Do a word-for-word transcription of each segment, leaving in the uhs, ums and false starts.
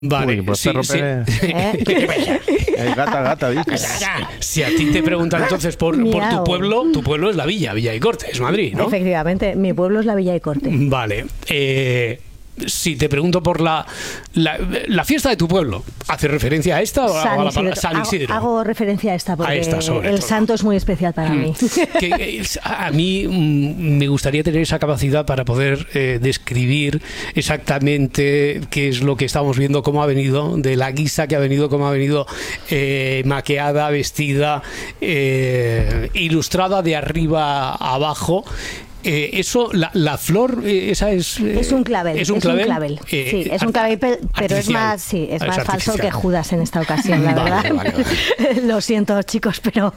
Vale, Uy, pues sí, perro sí. Pérez. ¿Eh? Eh, gata, gata, dice. Si a ti te preguntan entonces por, por tu Miau. pueblo, tu pueblo es la Villa, Villa y Corte, es Madrid, ¿no? Efectivamente, mi pueblo es la Villa y Corte. Vale. Eh, si te pregunto por la, la, la fiesta de tu pueblo, ¿hace referencia a esta o a San la Isidro. San Hago- Isidro? Hago, referencia a esta porque A esta, sobre el todo. santo es muy especial para mí. Que es- a mí mm, me gustaría tener esa capacidad para poder eh, describir exactamente qué es lo que estamos viendo, cómo ha venido, de la guisa que ha venido, cómo ha venido eh, maqueada, vestida, eh, ilustrada de arriba a abajo. Eh, eso, la, la flor, eh, esa es... eh, Es un clavel. Es un clavel. Eh, sí, es ar- un clavel, pe- pero es artificial. más, sí, es Ah, más falso artificial. que Judas en esta ocasión, la Vale, verdad. vale, vale. Lo siento, chicos, pero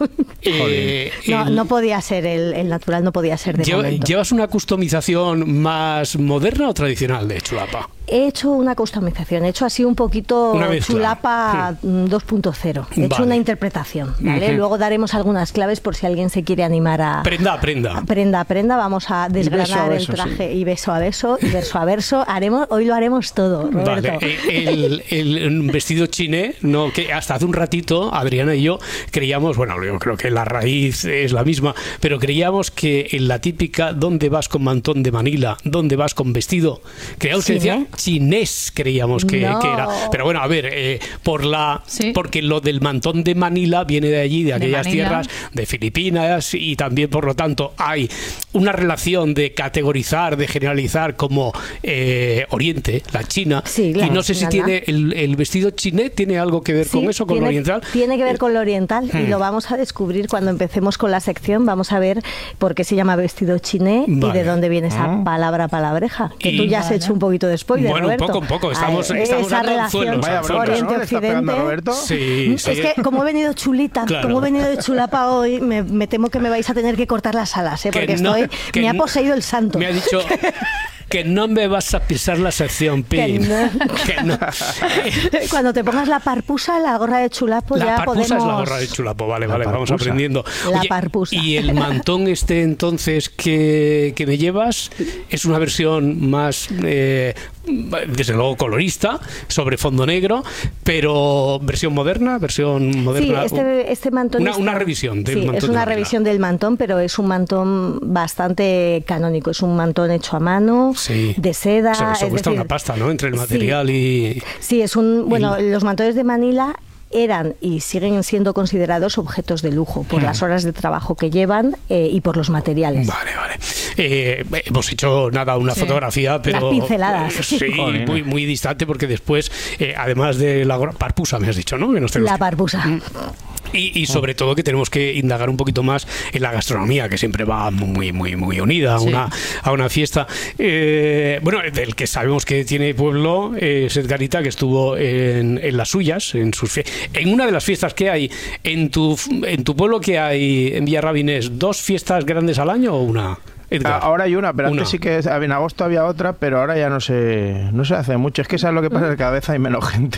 Eh, no, el- no podía ser el, el natural, no podía ser de Lleva- momento. ¿Llevas una customización más moderna o tradicional de chulapa? He hecho una customización, he hecho así un poquito Una mezcla. chulapa mm, dos punto cero. He hecho Vale. una interpretación, ¿vale? Ujú. Luego daremos algunas claves por si alguien se quiere animar a... Prenda, prenda. Prenda, prenda, vamos a desgranar beso a beso, el traje y beso a beso y verso a verso. Haremos, hoy lo haremos todo, Roberto. Vale, eh, el, el vestido chiné, no, que hasta hace un ratito Adriana y yo creíamos, bueno, yo creo que la raíz es la misma, pero creíamos que en la típica ¿dónde vas con mantón de Manila? ¿Dónde vas con vestido? Creíamos que decía ¿Chiné? chinés, creíamos que, No. que era. Pero bueno, a ver, eh, por la Sí. porque lo del mantón de Manila viene de allí, de aquellas Manila. tierras, de Filipinas, y también, por lo tanto, hay una relación de categorizar, de generalizar como eh, Oriente, la China. Sí, Y claro, no sé si nada. tiene el, el vestido chiné, ¿tiene algo que ver Sí, con eso, con tiene, lo oriental? Tiene que ver con lo oriental y Hmm. lo vamos a descubrir cuando empecemos con la sección. Vamos a ver por qué se llama vestido chiné y Vale. de dónde viene esa Ah. palabra palabreja. Que Y- tú ya has Vale. hecho un poquito de spoiler, Bueno, un Roberto. poco, un poco. Estamos- Ay, estamos esa dando relación anzuelos, Vaya bronca, ¿no? ¿Le está Oriente-Occidente. pegando a Roberto? Sí, sí. Es que como he venido chulita, Claro. como he venido de chulapa hoy, me, me temo que me vais a tener que cortar las alas, ¿eh? Que porque no- estoy, que me ha no- poseído el santo. Me ha dicho que no me vas a pisar la sección, Que Pin. no. Que no. Cuando te pongas la parpusa, la gorra de chulapo, La ya parpusa podemos... es la gorra de chulapo, vale, La vale, vamos parpusa. aprendiendo. La parpusa. Y el mantón este entonces que, que me llevas es una versión más, eh, desde luego colorista, sobre fondo negro, pero versión moderna, versión Sí, moderna. este, este mantón Una- está- una revisión del sí, mantón es de una Manila. revisión del mantón, pero es un mantón bastante canónico. Es un mantón hecho a mano, Sí. de seda. Eso, eso es cuesta decir, una pasta, ¿no? Entre el sí. material y... Sí, es un... Bueno, Y- los mantones de Manila eran y siguen siendo considerados objetos de lujo por Hmm. las horas de trabajo que llevan eh, y por los materiales. Vale, vale. Eh, hemos hecho nada, una Sí. fotografía, pero... Las pinceladas. eh, Sí, Joder. muy, muy distante, porque después, eh, además de la gorra- parpusa, me has dicho, ¿no? Que nos tenemos La que- parpusa. Y, y sobre todo que tenemos que indagar un poquito más en la gastronomía, que siempre va muy, muy, muy unida a Sí. una, a una fiesta. Eh, bueno, del que sabemos que tiene pueblo eh, es Edgarita, que estuvo en, en las suyas, en sus fie- en una de las fiestas que hay en tu en tu pueblo, que hay en Villarrabinés, ¿dos fiestas grandes al año o una? Edgar. Ahora hay una, pero Una. antes sí que en agosto había otra, pero ahora ya no se, no se hace mucho. Es que sabes lo que pasa, que cada vez hay menos gente.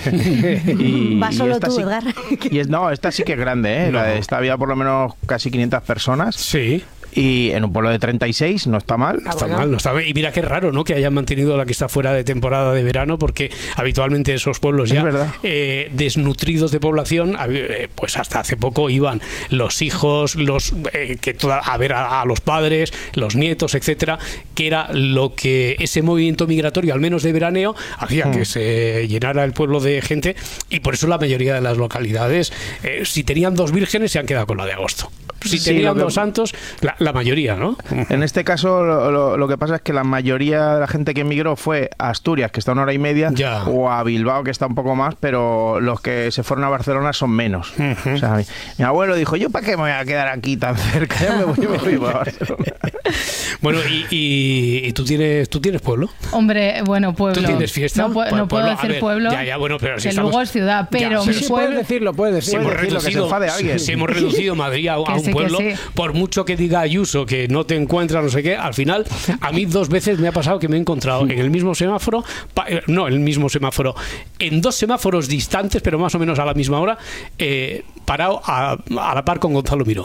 y, Vas solo esta tú, sí- Edgar. Y es, no, esta sí que es grande, ¿eh? No. La de esta había por lo menos casi quinientas personas. Sí. Y en un pueblo de treinta y seis, no está mal. Ah, Está bueno. mal, no está bien. Y mira qué raro, ¿no? Que hayan mantenido la que está fuera de temporada de verano, porque habitualmente esos pueblos Es ya verdad. eh, desnutridos de población, hab- eh, pues hasta hace poco iban los hijos, los eh, que toda, a ver a, a los padres, los nietos, etcétera, que era lo que ese movimiento migratorio, al menos de veraneo, hacía Hmm. que se llenara el pueblo de gente, y por eso la mayoría de las localidades, eh, si tenían dos vírgenes, se han quedado con la de agosto. Si Sí, tenían lo que- dos santos, la, la mayoría, ¿no? En este caso, lo, lo- lo que pasa es que la mayoría de la gente que emigró fue a Asturias, que está a una hora y media, Ya. o a Bilbao, que está un poco más, pero los que se fueron a Barcelona son menos. Ujú. O sea, mi, mi abuelo dijo, ¿yo para qué me voy a quedar aquí tan cerca? Ya me voy, me voy para Barcelona. Bueno, y, y- y tú tienes tú tienes pueblo. Hombre, bueno, pueblo. ¿Tú tienes fiesta? No, pu- Pues no puedo pueblo, a decir ver, pueblo. ya, ya, bueno, pero si que estamos- luego es ciudad, pero sí, mi sí, Sí, pueblo. puedes decirlo, puedes Si decirlo. hemos, decirlo, que se reducido, enfade alguien. si hemos reducido Madrid a, a Que un sí, que pueblo, sí. por mucho que diga Ayuso que no te encuentras, no sé qué, al final, a mí dos veces me ha pasado que me he encontrado en el mismo semáforo, pa- eh, no, el mismo semáforo, en dos semáforos distantes, pero más o menos a la misma hora, eh, parado a, a la par con Gonzalo Miró.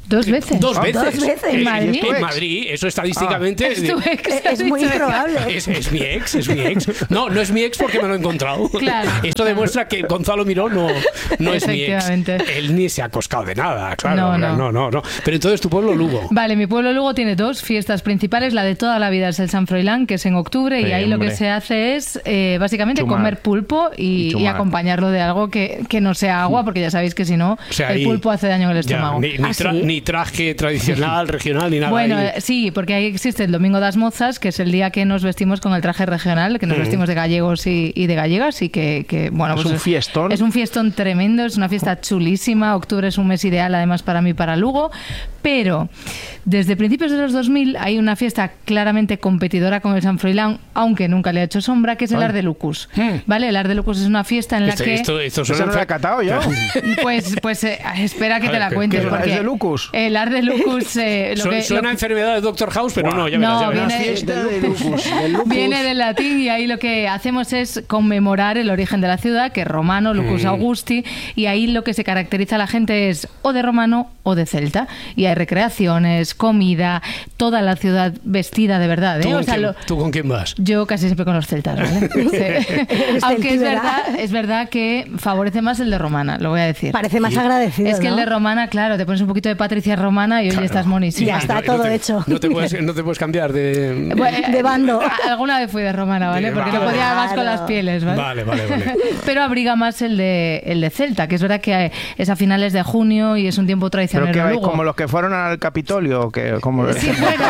¿Dos veces? Dos Oh, veces. dos veces. En ¿En Madrid? En Madrid, eso estadísticamente... Ah, es tu ex, Es has muy dicho. improbable. Es, es mi ex, es mi ex. No, no es mi ex porque me lo he encontrado. Claro. Esto demuestra que Gonzalo Miró no, no es mi ex. Efectivamente. Él ni se ha coscado de nada, claro. No, no. no, no, no. Pero entonces tu pueblo, Lugo. Vale, mi pueblo Lugo tiene dos fiestas principales. La de toda la vida es el San Froilán, que es en octubre, Sí, y ahí lo hombre. que se hace es eh, básicamente Chumar. comer pulpo Y y, y chumar. acompañarlo de algo que, que no sea agua, porque ya sabéis que si no, O sea, el ahí pulpo hace daño en el ya, estómago. ni, ni, ¿Ah, tra- sí? ni traje tradicional, regional, ni nada. Bueno, ahí. eh, sí, porque ahí existe el Domingo das Mozas, que es el día que nos vestimos con el traje regional, que nos Mm. vestimos de gallegos y, y de gallegas, y que, que, bueno, Es pues un fiestón. Es un fiestón tremendo, es una fiesta chulísima. Octubre es un mes ideal, además, para mí, para Lugo. Pero desde principios de los dos mil hay una fiesta claramente competidora con el San Froilán, aunque nunca le ha hecho sombra, que es el Ay. Ardelucus. Mm. ¿Vale? El Ardelucus es una fiesta en la Esto, que... esto, esto Eso suena no lo he enfer- catado yo. Pues, pues eh, espera que A te ver, la ¿qué- cuentes. qué- porque es de Lucus? El Ardelucus... Eh, lo Su- que- suena lo- a enfermedad de Doctor House, pero Buah. no, ya verás. No, ya verás. viene- Fiesta de Lucus. del Lucus. Viene del latín, y ahí lo que hacemos es conmemorar el origen de la ciudad, que es romano, Lucus Mm. Augusti, y ahí lo que se caracteriza a la gente es o de romano o de celta. Y hay recreaciones, comida, toda la ciudad vestida de verdad. ¿Tú, ¿eh? con O sea, quién, lo- ¿Tú con quién vas? yo casi siempre con los celtas, ¿vale? Sí. Aunque es celtíbera. verdad, es verdad que favorece más el de romana, lo voy a decir. Parece más agradecido, Es que el ¿no? de romana, claro, te pones un poquito de Patricia romana y hoy Claro. estás monísima. Ya está todo te, hecho. No te, puedes, no te puedes cambiar de... Bueno, De bando. a- Alguna vez fui de romana, ¿vale? De- Porque no vale. podía más con las Claro. pieles, ¿vale? Vale, vale, vale. Pero abriga más el de, el de Celta, que es verdad que es a finales de junio y es un tiempo Pero traicionero. que vais Lugo. como los que fueron al Capitolio, que como Sí, bueno,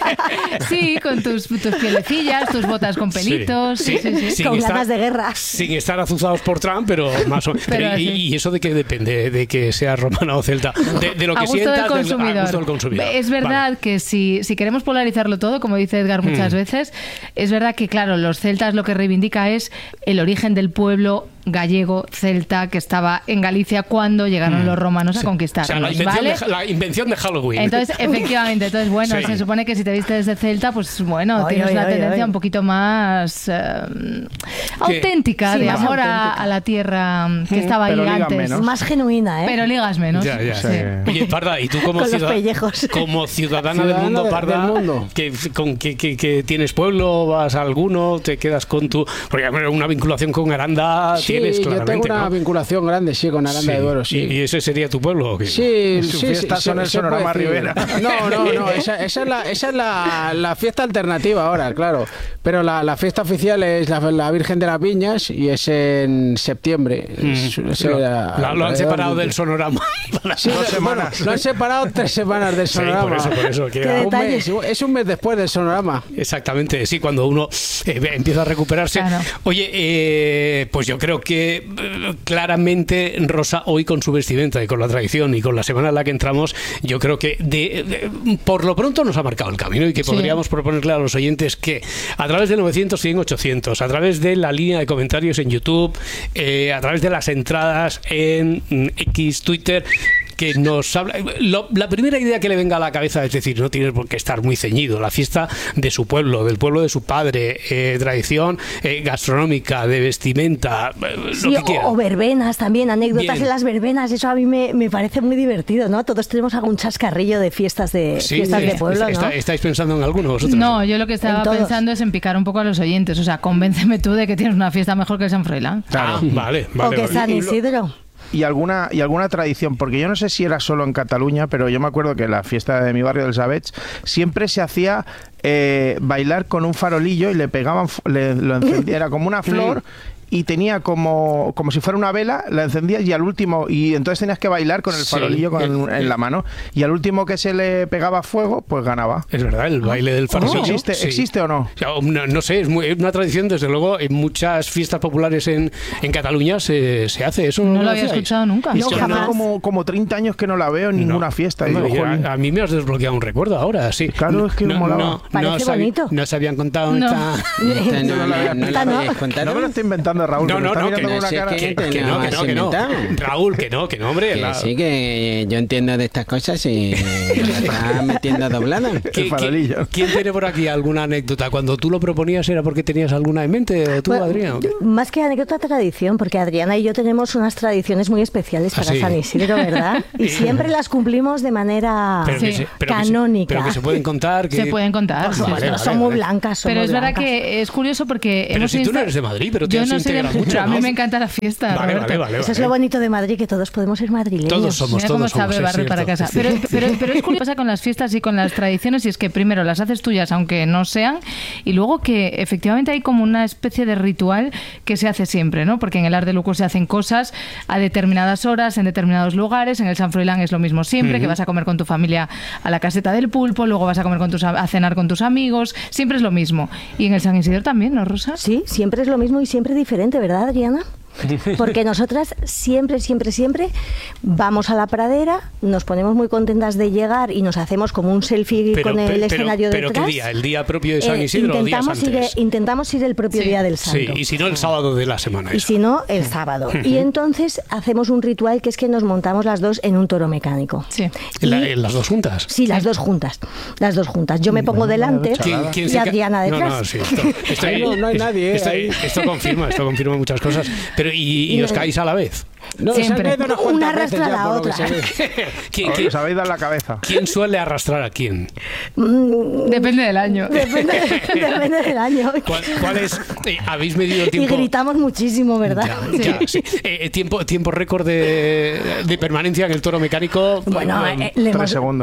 sí, con tus, tus pielecillas, tus botas con pelitos. Sí, sí, sí. Sin Con estar- ganas de guerra. Sin estar azuzados por Trump, pero más o menos. Pero ¿Y, así. y eso de qué depende? ¿De que sea romana o celta? De, de lo que A gusto sientas del del- consumidor. a gusto del consumidor. Es verdad Vale. que si, si queremos polarizarlo todo, como dice Edgar muchas Mm. veces, es verdad que, claro, los celtas lo que reivindica es el origen del pueblo gallego celta que estaba en Galicia cuando llegaron los romanos a O conquistar. sea, la invención, ¿vale? de, la invención de Halloween. Entonces, efectivamente, entonces, bueno, Sí. se supone que si te vistes de celta, pues bueno, Ay, tienes ay, una ay, tendencia ay. un poquito más eh, auténtica, Sí, de más amor a, auténtica. a la tierra que estaba ahí pero ligan antes. menos. Más genuina, ¿eh? Pero ligas menos. Ya, ya. Sí. Oye, Parda, ¿y tú como, Con los ciudad- pellejos. como ciudadana del Ciudadana mundo, de- Parda, del mundo. Que, con, que, que- que tienes pueblo, vas a alguno, te quedas con tu... Porque bueno, una vinculación con Aranda Sí, tienes yo claramente, tengo una ¿no? vinculación grande, sí, con Aranda Sí. de Duero, sí. ¿Y, y ese sería tu pueblo o qué? Sí, Sus sí, fiestas sí, son se- el se Sonorama puede decir. Rivera. No, no, no, esa, esa es, la, esa es la, la fiesta alternativa ahora, claro. Pero la, la fiesta oficial es la, la Virgen de las Viñas y es en septiembre. Es- Mm. es Lo, la- la- lo han alrededor separado de- del sonorama. Sí, Dos lo- semanas. bueno, lo han separado tres semanas del Sí, sonorama. por eso, por eso. que- Qué Un detalle. mes, es un mes después del sonorama. Exactamente, sí, cuando uno eh, empieza a recuperarse. Claro. Oye, eh, pues yo creo que eh, claramente Rosa hoy con su vestimenta y con la tradición y con la semana en la que entramos, yo creo que de, de- por lo pronto nos ha marcado el camino y que Sí. podríamos proponerle a los oyentes que a través del novecientos cien ochocientos, a través de la línea de comentarios en YouTube, eh, a través de las entradas en mm, X, Twitter, que nos habla. Lo- la primera idea que le venga a la cabeza es decir, no tienes por qué estar muy ceñido. La fiesta de su pueblo, del pueblo de su padre, eh, tradición eh, gastronómica, de vestimenta, eh, lo Sí, que o, quiera. o verbenas también, anécdotas Bien. de las verbenas, eso a mí me, me parece muy divertido, ¿no? Todos tenemos algún chascarrillo de fiestas de Sí, fiestas de sí. pueblo, Está- ¿no? ¿Estáis pensando en alguno vosotros? No, yo lo que estaba En todos. pensando es en picar un poco a los oyentes. O sea, convénceme tú de que tienes una fiesta mejor que San Froilán. Ah, vale, o vale. que vale. San Y lo- Isidro. y alguna y alguna tradición, porque yo no sé si era solo en Cataluña, pero yo me acuerdo que la fiesta de mi barrio del Sabets siempre se hacía eh, bailar con un farolillo y le pegaban, fu- le, lo encendía, era como una flor y tenía como, como si fuera una vela, la encendías y al último, y entonces tenías que bailar con el Sí, farolillo con, el- en la mano, y al último que se le pegaba fuego, pues ganaba. Es verdad, el baile del farolillo. ¿Eso existe, Sí. existe o no? O sea, no, no sé, es, muy- es una tradición, desde luego, en muchas fiestas populares en, en Cataluña se, se hace eso. No lo había hacíais? escuchado nunca. No, Es que jamás. hace como, como treinta años que no la veo en ninguna No. fiesta. Y No, digo, y jolín. a, a mí me has desbloqueado un recuerdo ahora, sí. Claro, es que no, molaba. no, Parece no, sabi- bonito. no se habían contado No. esta... Esta no, Esta la- no la no. habéis contado. No me lo estoy inventando mirando, Raúl. No, que me no, está no, mirando que con no, una sí, cara. que- Que, que no, que no, que no. Raúl, que no, que no, hombre. Que la- sí, que yo entiendo de estas cosas y me está metiendo doblada. ¿Qui- El farolillo. ¿Quién, quién tiene por aquí alguna anécdota? Cuando tú lo proponías, ¿era porque tenías alguna en mente? ¿O tú, Bueno, Adrián? o qué? Más que anécdota, tradición, porque Adriana y yo tenemos unas tradiciones muy especiales ¿Ah, para sí? San Isidro, ¿verdad? Y siempre las cumplimos de manera Pero que Sí. se- pero que se- canónica. pero que se pueden contar. Que... Se pueden contar. Por sí. supuesto, Vale, vale, son muy vale. blancas. son Pero muy es verdad blancas. que es curioso porque Pero hemos si tú no insta- eres de Madrid, pero te yo has no soy de- integrado mucho, pero a mí ¿no? me encanta la fiesta, Vale, Roberto. vale, vale. Eso es lo bonito de Madrid, que todos podemos ser madrileños. Todos somos, Mira todos cómo somos. sabe es barrer para cierto, casa. es Pero, cierto. pero, pero es curioso, pasa con las fiestas y con las tradiciones, y es que primero las haces tuyas, aunque no sean, y luego que efectivamente hay como una especie de ritual que se hace siempre, ¿no? Porque en el Arc de Luco se hacen cosas a determinadas horas, en determinados lugares. En el San Froilán es lo mismo siempre, que vas a comer con tu familia a la caseta del pulpo, luego vas a comer con tus a cenar con tus amigos, siempre es lo mismo. Y en el San Isidro también, ¿no, Rosa? Sí, siempre es lo mismo y siempre diferente, ¿verdad, Adriana? Porque nosotras siempre, siempre, siempre vamos a la pradera, nos ponemos muy contentas de llegar y nos hacemos como un selfie Pero, con el pe- pero- escenario pero detrás. ¿qué día? ¿El día propio de San Eh, Isidro o días intentamos, ir, antes? intentamos ir el propio Sí. día del Sí, santo. y si no, el sábado de la semana. Y eso. si no, el sábado. Y entonces hacemos un ritual que es que nos montamos las dos en un toro mecánico. Sí. En la- Y- en las dos juntas. Sí, las dos juntas. Las dos juntas. Yo me pongo delante ¿Quién- quién y se ca- Adriana No, detrás. no, sí, esto, esto- Ahí no- no hay nadie, ¿eh? esto, Ahí. esto confirma, esto confirma muchas cosas. Pero ¿y, y os caéis a la vez? No, Siempre. se han caído unas cuantas Una veces arrastra ya, a la por lo que otra. se ve. ¿Quién, quién- Os habéis dado la cabeza. quién suele arrastrar a quién? Depende del año. Depende, depende del año. ¿Cuál, cuál es? eh, ¿Habéis medido el Y tiempo? gritamos muchísimo, ¿verdad? Ya, ya, sí. Eh, eh, tiempo, tiempo récord de, de permanencia en el toro mecánico. Bueno, eh, eh, le Tres hemos- segundos.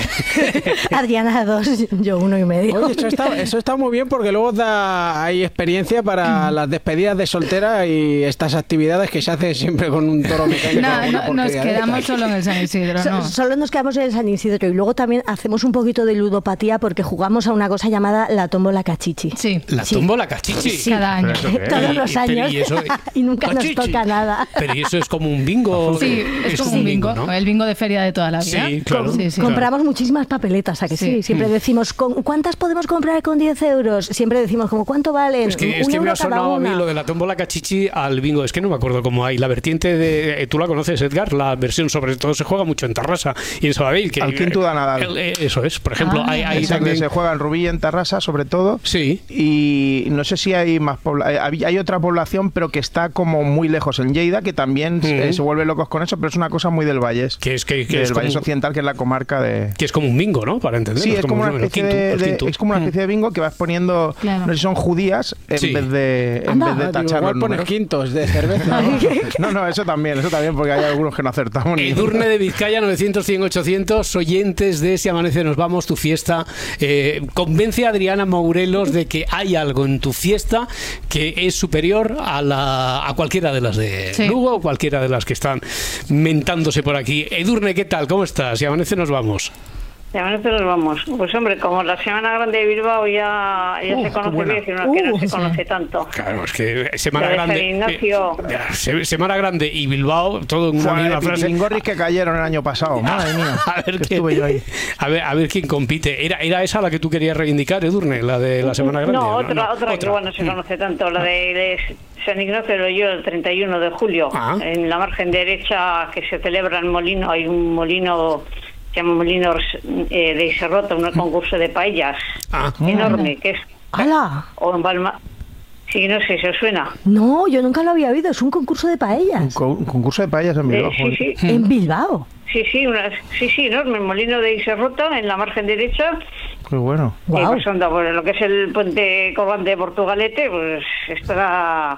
Adriana dos, yo uno y medio. Oye, eso está, eso está muy bien porque luego da, hay experiencia para las despedidas de soltera y estas actividades que se hacen siempre con un toro mecánico. No, alguna no, nos porquería de quedamos estas. solo en el San Isidro, So- ¿no? Solo nos quedamos en el San Isidro y luego también hacemos un poquito de ludopatía porque jugamos a una cosa llamada la tómbola cachichi. Sí. La Sí. tómbola cachichi. Sí. Cada año. ¿Pero eso qué es? Todos Y- los y- pero años y eso- y nunca nos Cachichi. toca nada. Pero ¿y eso es como un bingo? Sí, es, como un bingo, ¿no? el bingo de feria de toda la vida. Sí, claro. Sí, sí. Compramos muchísimas papeletas, ¿a que sí? Sí. Siempre decimos, ¿con- ¿cuántas podemos comprar con diez euros? Siempre decimos, como ¿cuánto valen? Es que, es Un que me euro ha cada sonado a mí una. lo de la tómbola cachichi al bingo. Es que no me acuerdo cómo hay. La vertiente de. eh, Tú la conoces, Edgar. La versión, sobre todo, se juega mucho en Tarrasa y en Sabadell. Que, Al quinto da Nadal. el- eh, Eso es. Por ejemplo, Ah, hay, hay Es donde también. se juega en Rubí y en Tarrasa, sobre todo. Sí. Y no sé si hay más pobla- eh, hay hay otra población, pero que está como muy lejos en Lleida, que también se- Ujú. se vuelve locos con eso, pero es una cosa muy del Valles. Que es, que, que del es, Valles como, Occidental, que es la comarca de. que es como un bingo, ¿no? Para entender. Sí, es como una el especie quinto, de, el de- quinto. es como una especie de bingo que vas poniendo, Claro. no sé si son judías en Sí. vez de en Anda. vez de Ah, digo, tachar igual los pones números. quintos de cerveza. No, no, eso también, eso también, porque hay algunos que no acertamos ni. Edurne de Vizcaya, novecientos, cien, ochocientos, oyentes de Si Amanece Nos Vamos, tu fiesta. Eh, convence a Adriana Mourelos de que hay algo en tu fiesta que es superior a, la, a cualquiera de las de Sí. Lugo o cualquiera de las que están mentándose por aquí. Edurne, ¿qué tal? ¿Cómo estás? Si Amanece Nos Vamos. Ya nosotros vamos. Pues hombre, como la Semana Grande de Bilbao ya, ya Uh, se qué conoce buena. bien, sino que no Uh, se sí. conoce tanto. Claro, es que Semana Pero de Grande. San Ignacio. eh, ya, Se- Semana Grande y Bilbao, todo en una Joder, misma frase. pingorris que cayeron el año pasado, madre mía. A ver, que qué- estuve yo ahí. a ver, a ver quién compite. ¿Era, ¿Era esa la que tú querías reivindicar, Edurne? La de la Semana Grande. No, otra, no, otra que igual no se conoce tanto, la de, de San Ignacio de Loyola el treinta y uno de julio. Ah. En la margen derecha que se celebra el molino, hay un molino, se llama Molino eh, de Iserrota, un concurso de paellas Ah. enorme, que es, ¡Hala! o en Balma, sí, no sé si os suena. No, yo nunca lo había oído, es un concurso de Un, paellas. co- un concurso de paellas en Eh, Bilbao. sí, joder. sí, En Bilbao. sí, sí, una, sí, sí, enorme, el molino de Iserrota en la margen derecha. Qué bueno. Y Guau. pues anda, por lo que es el puente colgante de Portugalete, pues estará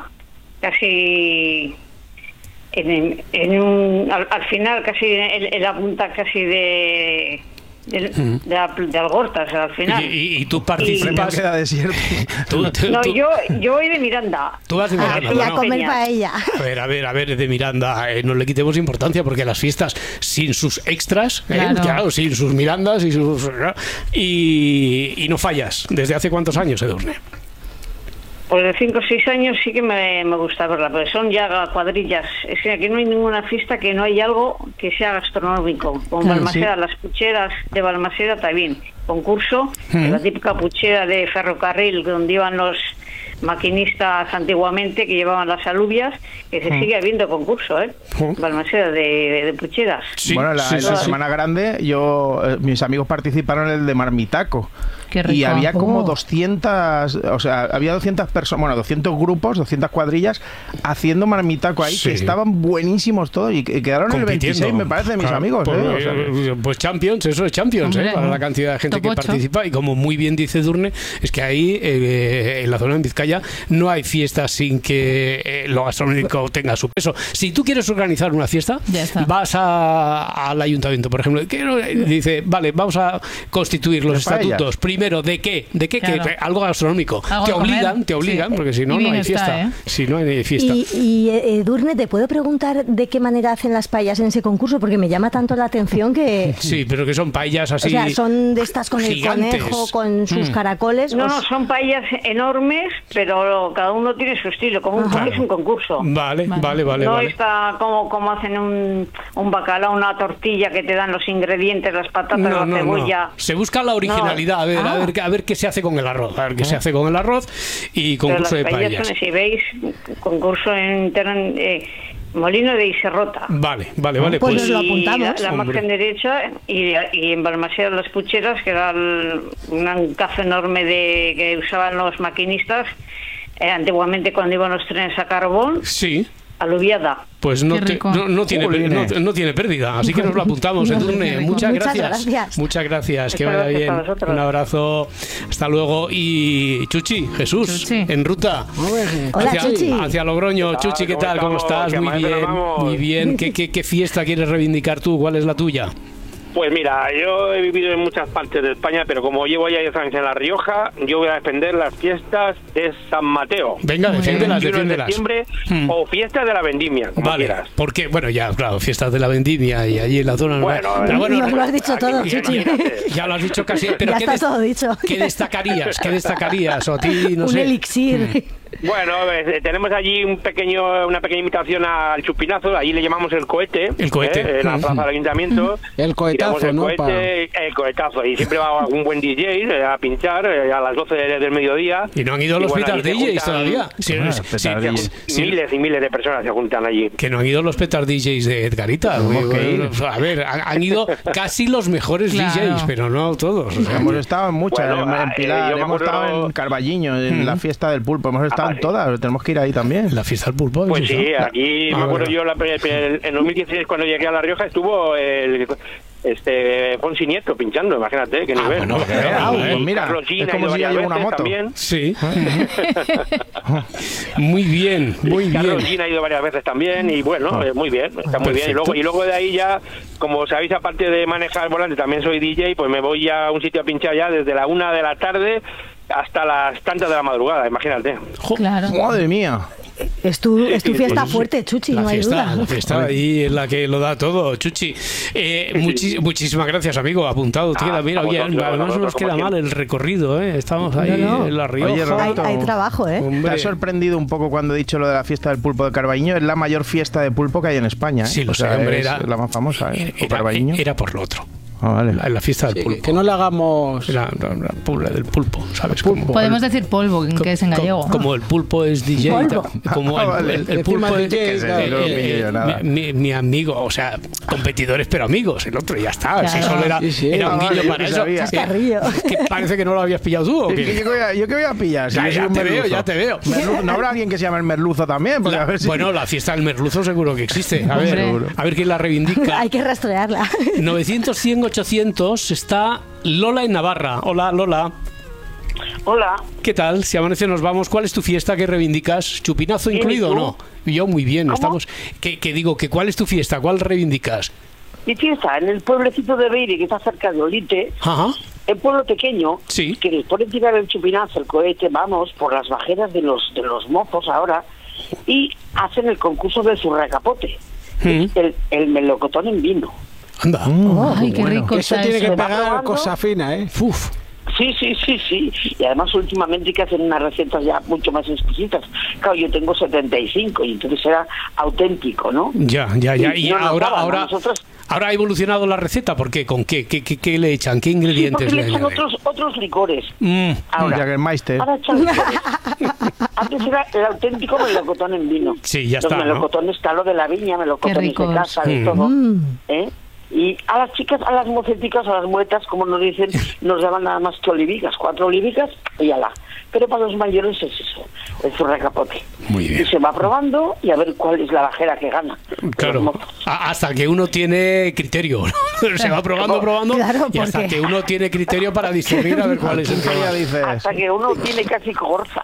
casi en, en un, al, al final, casi en, en la punta casi de de, de, la- de Algorta, o sea, al final. Y, y- y tú Premio participas. queda desierto. Tú, tú- No, tú- yo, yo voy de Miranda. Tú vas de Ah, Miranda, y a ¿no? comer Peñas. paella. A ver, a ver, a ver, de Miranda, eh, no le quitemos importancia porque las fiestas sin sus extras, eh, Claro. claro, sin sus Mirandas y sus. Y, y no fallas. ¿Desde hace cuántos años, Edurne? Pues de cinco o seis años sí que me, me gusta verla, porque son ya cuadrillas. Es que aquí no hay ninguna fiesta que no hay algo que sea gastronómico. Con Claro, Balmaseda, las pucheras de Balmaseda también. Concurso, la típica puchera de ferrocarril donde iban los maquinistas antiguamente que llevaban las alubias, que se sigue habiendo concurso, ¿eh? Balmaseda de, de, de pucheras. Sí, bueno, la, sí, la sí, Semana sí. Grande, yo, eh, mis amigos participaron en el de Marmitaco. Qué rico. Y había como oh. doscientas, o sea, había doscientas personas, bueno, doscientos grupos, doscientas cuadrillas haciendo marmitaco ahí, sí. que estaban buenísimos todos y quedaron en el veintiséis, me parece, mis claro, amigos. Pues, ¿eh? O sea, pues Champions, eso es Champions, ¿eh? Para la cantidad de gente que participa. Y como muy bien dice Edurne, es que ahí, eh, en la zona de Vizcaya, no hay fiestas sin que eh, lo gastronómico tenga su peso. Si tú quieres organizar una fiesta, vas a, al ayuntamiento, por ejemplo, que dice, vale, vamos a constituir los estatutos. Primero, ¿de qué? ¿De qué? Claro. Que, algo gastronómico. Algo te obligan, comer. te obligan, sí. porque si no, no hay fiesta. Está, ¿eh? Si no hay fiesta. Y, y Edurne, ¿te puedo preguntar de qué manera hacen las paellas en ese concurso? Porque me llama tanto la atención que... Sí, pero que son paellas así... O sea, son de estas con gigantes. El conejo, con sus mm. caracoles... No, no, son paellas enormes, pero cada uno tiene su estilo, como un, es un concurso. Vale, vale, vale. vale no vale. está como, como hacen un, un bacalao, una tortilla que te dan los ingredientes, las patatas, no, la no, cebolla... No. Se busca la originalidad, no. a ver, ah. a ver, a ver qué se hace con el arroz, a ver qué ah. se hace con el arroz y concurso de paellas. Son, si veis, concurso en eh, Molino de Iserrota. Vale, vale, vale. Pues, pues nos lo apuntamos. La, la margen derecha y, y en Balmaseda Las Pucheras, que era el, un cazo enorme de que usaban los maquinistas eh, antiguamente cuando iban los trenes a carbón. Sí. Aluviada. Pues no, te, no, no, tiene, no, no tiene pérdida, así que nos lo apuntamos, Edurne. Muchas, Muchas gracias. gracias. Muchas gracias, que vaya bien. Un abrazo, hasta luego. Y Chuchi, Jesús, Chuchi. en ruta. Hola, hacia, Chuchi. hacia Logroño. ¿Qué Chuchi, ¿qué tal? ¿Cómo estás? Muy bien, muy bien. ¿Qué, qué, ¿Qué fiesta quieres reivindicar tú? ¿Cuál es la tuya? Pues mira, yo he vivido en muchas partes de España, pero como llevo ya diez años en La Rioja, yo voy a defender las fiestas de San Mateo. Venga, defiéndelas, defiéndelas. De septiembre, hmm. o fiestas de la Vendimia, como vale, quieras. Porque, bueno, ya, claro, fiestas de la Vendimia y allí en la zona... Bueno, pero bueno no, lo has dicho todo, Chuchi. Ya lo has dicho casi, pero ya ¿qué, está todo dicho. ¿qué destacarías? ¿Qué destacarías? O a ti, no Un sé. elixir. Bueno, eh, tenemos allí un pequeño, una pequeña invitación al chupinazo, allí le llamamos el cohete, el cohete, eh, en la plaza del ayuntamiento, el cohetazo, el ¿no? Cohete, pa... El cohetazo, y siempre va un buen D J a pinchar a las doce del mediodía. Y no han ido los bueno, petard D Js todavía. Sí, ah, sí, sí, sí, miles y miles de personas se juntan allí. Que no han ido los petard D Js de Edgarita. No, bueno, a ver, han ido casi los mejores claro. D Js, pero no todos. O sea, hemos estado en muchas, bueno, en Pilar, eh, hemos acuerdo... estado en Carballiño, en mm. la fiesta del pulpo, hemos estado ah, en todas, tenemos que ir ahí también. La fiesta del pulpo. Pues sí, ¿no? Aquí ah, me acuerdo bueno. yo la, en dos mil dieciséis cuando llegué a La Rioja estuvo el este Fonsi Nieto pinchando, imagínate qué nivel. Ah, bueno, ah, pues mira, Carlos Gina es como si lleva una moto. También. Sí. Muy bien, muy bien. Carlos Gina ha ido varias veces también y bueno, ah. muy bien, está muy Perfecto. bien. Y luego, y luego de ahí ya, como sabéis, aparte de manejar el volante, también soy D J, pues me voy ya a un sitio a pinchar ya desde la una de la tarde hasta las tantas de la madrugada, imagínate. Claro. Madre mía. Es tu, es tu fiesta fuerte, Chuchi, la no hay fiesta, duda. La fiesta ahí es la que lo da todo, Chuchi. Eh, muchis, muchísimas gracias, amigo. Apuntado. Te queda, mira, ah, oye, además no nos queda mal el recorrido, ¿eh? Estamos ahí no, no. en La Rioja. Oye, Roberto, hay, hay trabajo, ¿eh? Me ha sorprendido un poco cuando he dicho lo de la fiesta del pulpo de Carballiño. Es la mayor fiesta de pulpo que hay en España, ¿eh? Sí, lo o sea, sé, hombre. Es era, la más famosa, ¿eh? Era, era, era por lo otro. Ah, vale. La, la fiesta del sí, pulpo. Que no le hagamos... La, la, la, la del pulpo, ¿sabes? Pulpo. Como Podemos el, decir polvo, que es en gallego. Como, como el pulpo es D J. Como el, vale. el, el pulpo es... D J, claro, eh, eh, mi, mi amigo, o sea, competidores pero amigos. El otro ya está. Claro. Si solo era, sí, sí. era un guiño para eso. Chascarrillo. Que parece que no lo habías pillado tú. ¿O qué? ¿Yo, qué yo qué voy a pillar? Si ya, ya te veo, ya te veo. Merlu- ¿No habrá alguien que se llame el merluzo también? La, a ver si... Bueno, la fiesta del merluzo seguro que existe. A ver, a ver quién la reivindica. Hay que rastrearla. novecientos, cien, ochocientos está Lola en Navarra. Hola, Lola. Hola. ¿Qué tal? Si amanece nos vamos. ¿Cuál es tu fiesta que reivindicas? ¿Chupinazo incluido o no? Yo muy bien. ¿Cómo? Estamos. Que, que digo, que ¿cuál es tu fiesta? ¿Cuál reivindicas? Mi fiesta en el pueblecito de Beire, que está cerca de Olite. Ajá. El pueblo pequeño, sí. que después de tirar el chupinazo, el cohete, vamos por las bajeras de los de los mozos ahora y hacen el concurso del zurracapote, ¿Mm? el, el melocotón en vino. Anda. Oh, ay, qué bueno. rico. Eso tiene que pagar cosa fina, ¿eh? Uf. Sí, sí, sí, sí. Y además últimamente hay que hacer unas recetas ya mucho más exquisitas. Claro, yo tengo setenta y cinco y entonces era auténtico, ¿no? Ya, ya, ya. Y, y no ahora, daban, ahora, nosotros... ahora ha evolucionado la receta. ¿Por qué? ¿Con qué? ¿Qué, qué, qué le echan? ¿Qué ingredientes sí, le le echan añaden? otros, otros licores. Mm. Ahora, Jägermeister. ahora echan licores. Antes era el auténtico melocotón en vino. Sí, ya Los está, ¿no? melocotones, está lo de la viña, melocotones de casa, de Mm. todo. Mm. ¿Eh? Y a las chicas, a las moceticas, a las muetas, como nos dicen, nos daban nada más que olivicas, cuatro olivicas y ala. Pero para los mayores es eso, el zurracapote. Muy bien. Y se va probando y a ver cuál es la bajera que gana. Claro, a- hasta que uno tiene criterio, ¿no? Se va probando, probando, Claro, y hasta porque- que uno tiene criterio para discernir a ver cuál es el que Ya va. dices, Hasta que uno tiene casi corza.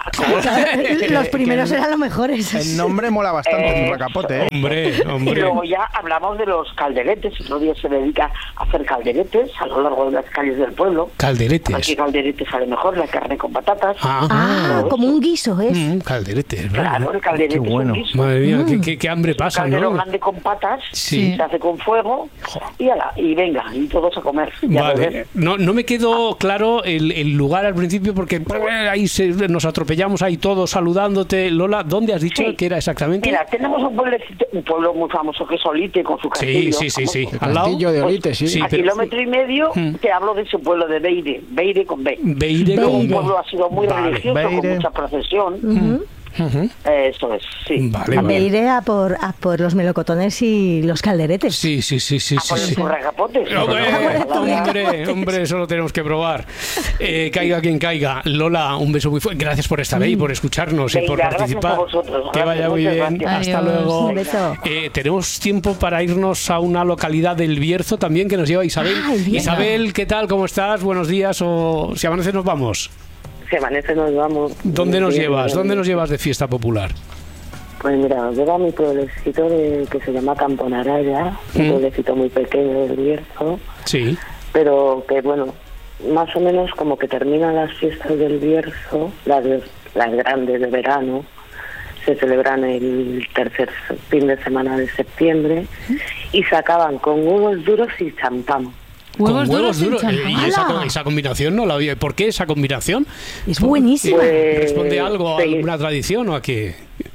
Los primeros eran los mejores. el nombre mola bastante, Eh, zurracapote, ¿eh? Hombre, Y hombre. luego ya hablamos de los calderetes. Otro día se dedica a hacer calderetes a lo largo de las calles del pueblo. Calderetes. Aquí calderete sale mejor, la carne con patatas. Ah, Ah, como un guiso, ¿es? mm, calderetes, ¿verdad? Claro, el calderete Qué es un bueno. guiso. Madre mía, Mm. qué, qué- qué hambre pasa, Caldero ¿no? grande con patas, Sí. se hace con fuego y ala, y venga, y todos a comer. Y a Vale, beber. no, no me quedó claro el, el lugar al principio porque eh, ahí se- nos atropellamos ahí todos saludándote. Lola, ¿dónde has dicho Sí. que era exactamente? Mira, tenemos un pueblecito, un pueblo muy famoso que es Olite, con su Sí, castillo. sí, sí, sí. famoso. Al lado. Castillo de Olite, sí. Sí, A pero- kilómetro y medio Mm. te hablo de ese pueblo de Beire, Beire con B. Beire Un con B. pueblo ha sido muy Vale. religioso, Beire. con mucha procesión. Ujú. Ujú. Eso es, sí. Vale, Me vale. iré a por, a por los melocotones y los calderetes. Sí, sí, sí, sí, A sí. por el sí. zurracapotes. Hombre, hombre, hombre, eso lo tenemos que probar. Eh, caiga quien caiga. Lola, un beso muy fuerte. Gracias por estar ahí, por escucharnos y Venga, por gracias participar. a vosotros. Que Gracias, vaya muy muchas bien. gracias. Hasta Adiós. luego. Un beso. Eh, tenemos tiempo para irnos a una localidad del Bierzo también que nos lleva Isabel. Ah, el Bierzo. Isabel, ¿qué tal? ¿Cómo estás? Buenos días. O si amanece nos vamos. Si amanece nos vamos. ¿Dónde nos Bien, llevas? bien. ¿Dónde nos llevas de fiesta popular? Pues mira, os llevo a mi pueblecito de, que se llama Camponaraya, un Mm. pueblecito muy pequeño del Bierzo, Sí. pero que bueno, más o menos como que terminan las fiestas del Bierzo, las, de- las grandes de verano, se celebran el tercer fin de semana de septiembre y se acaban con huevos duros y champán. Huevos Con duros y champán. Eh, y esa, ¡Hala! esa combinación no la había. ¿Por qué esa combinación? Es buenísima. Pues, ¿Responde algo a sí. alguna tradición o a qué?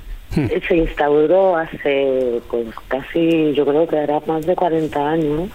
Se instauró hace pues casi, yo creo que era más de cuarenta años.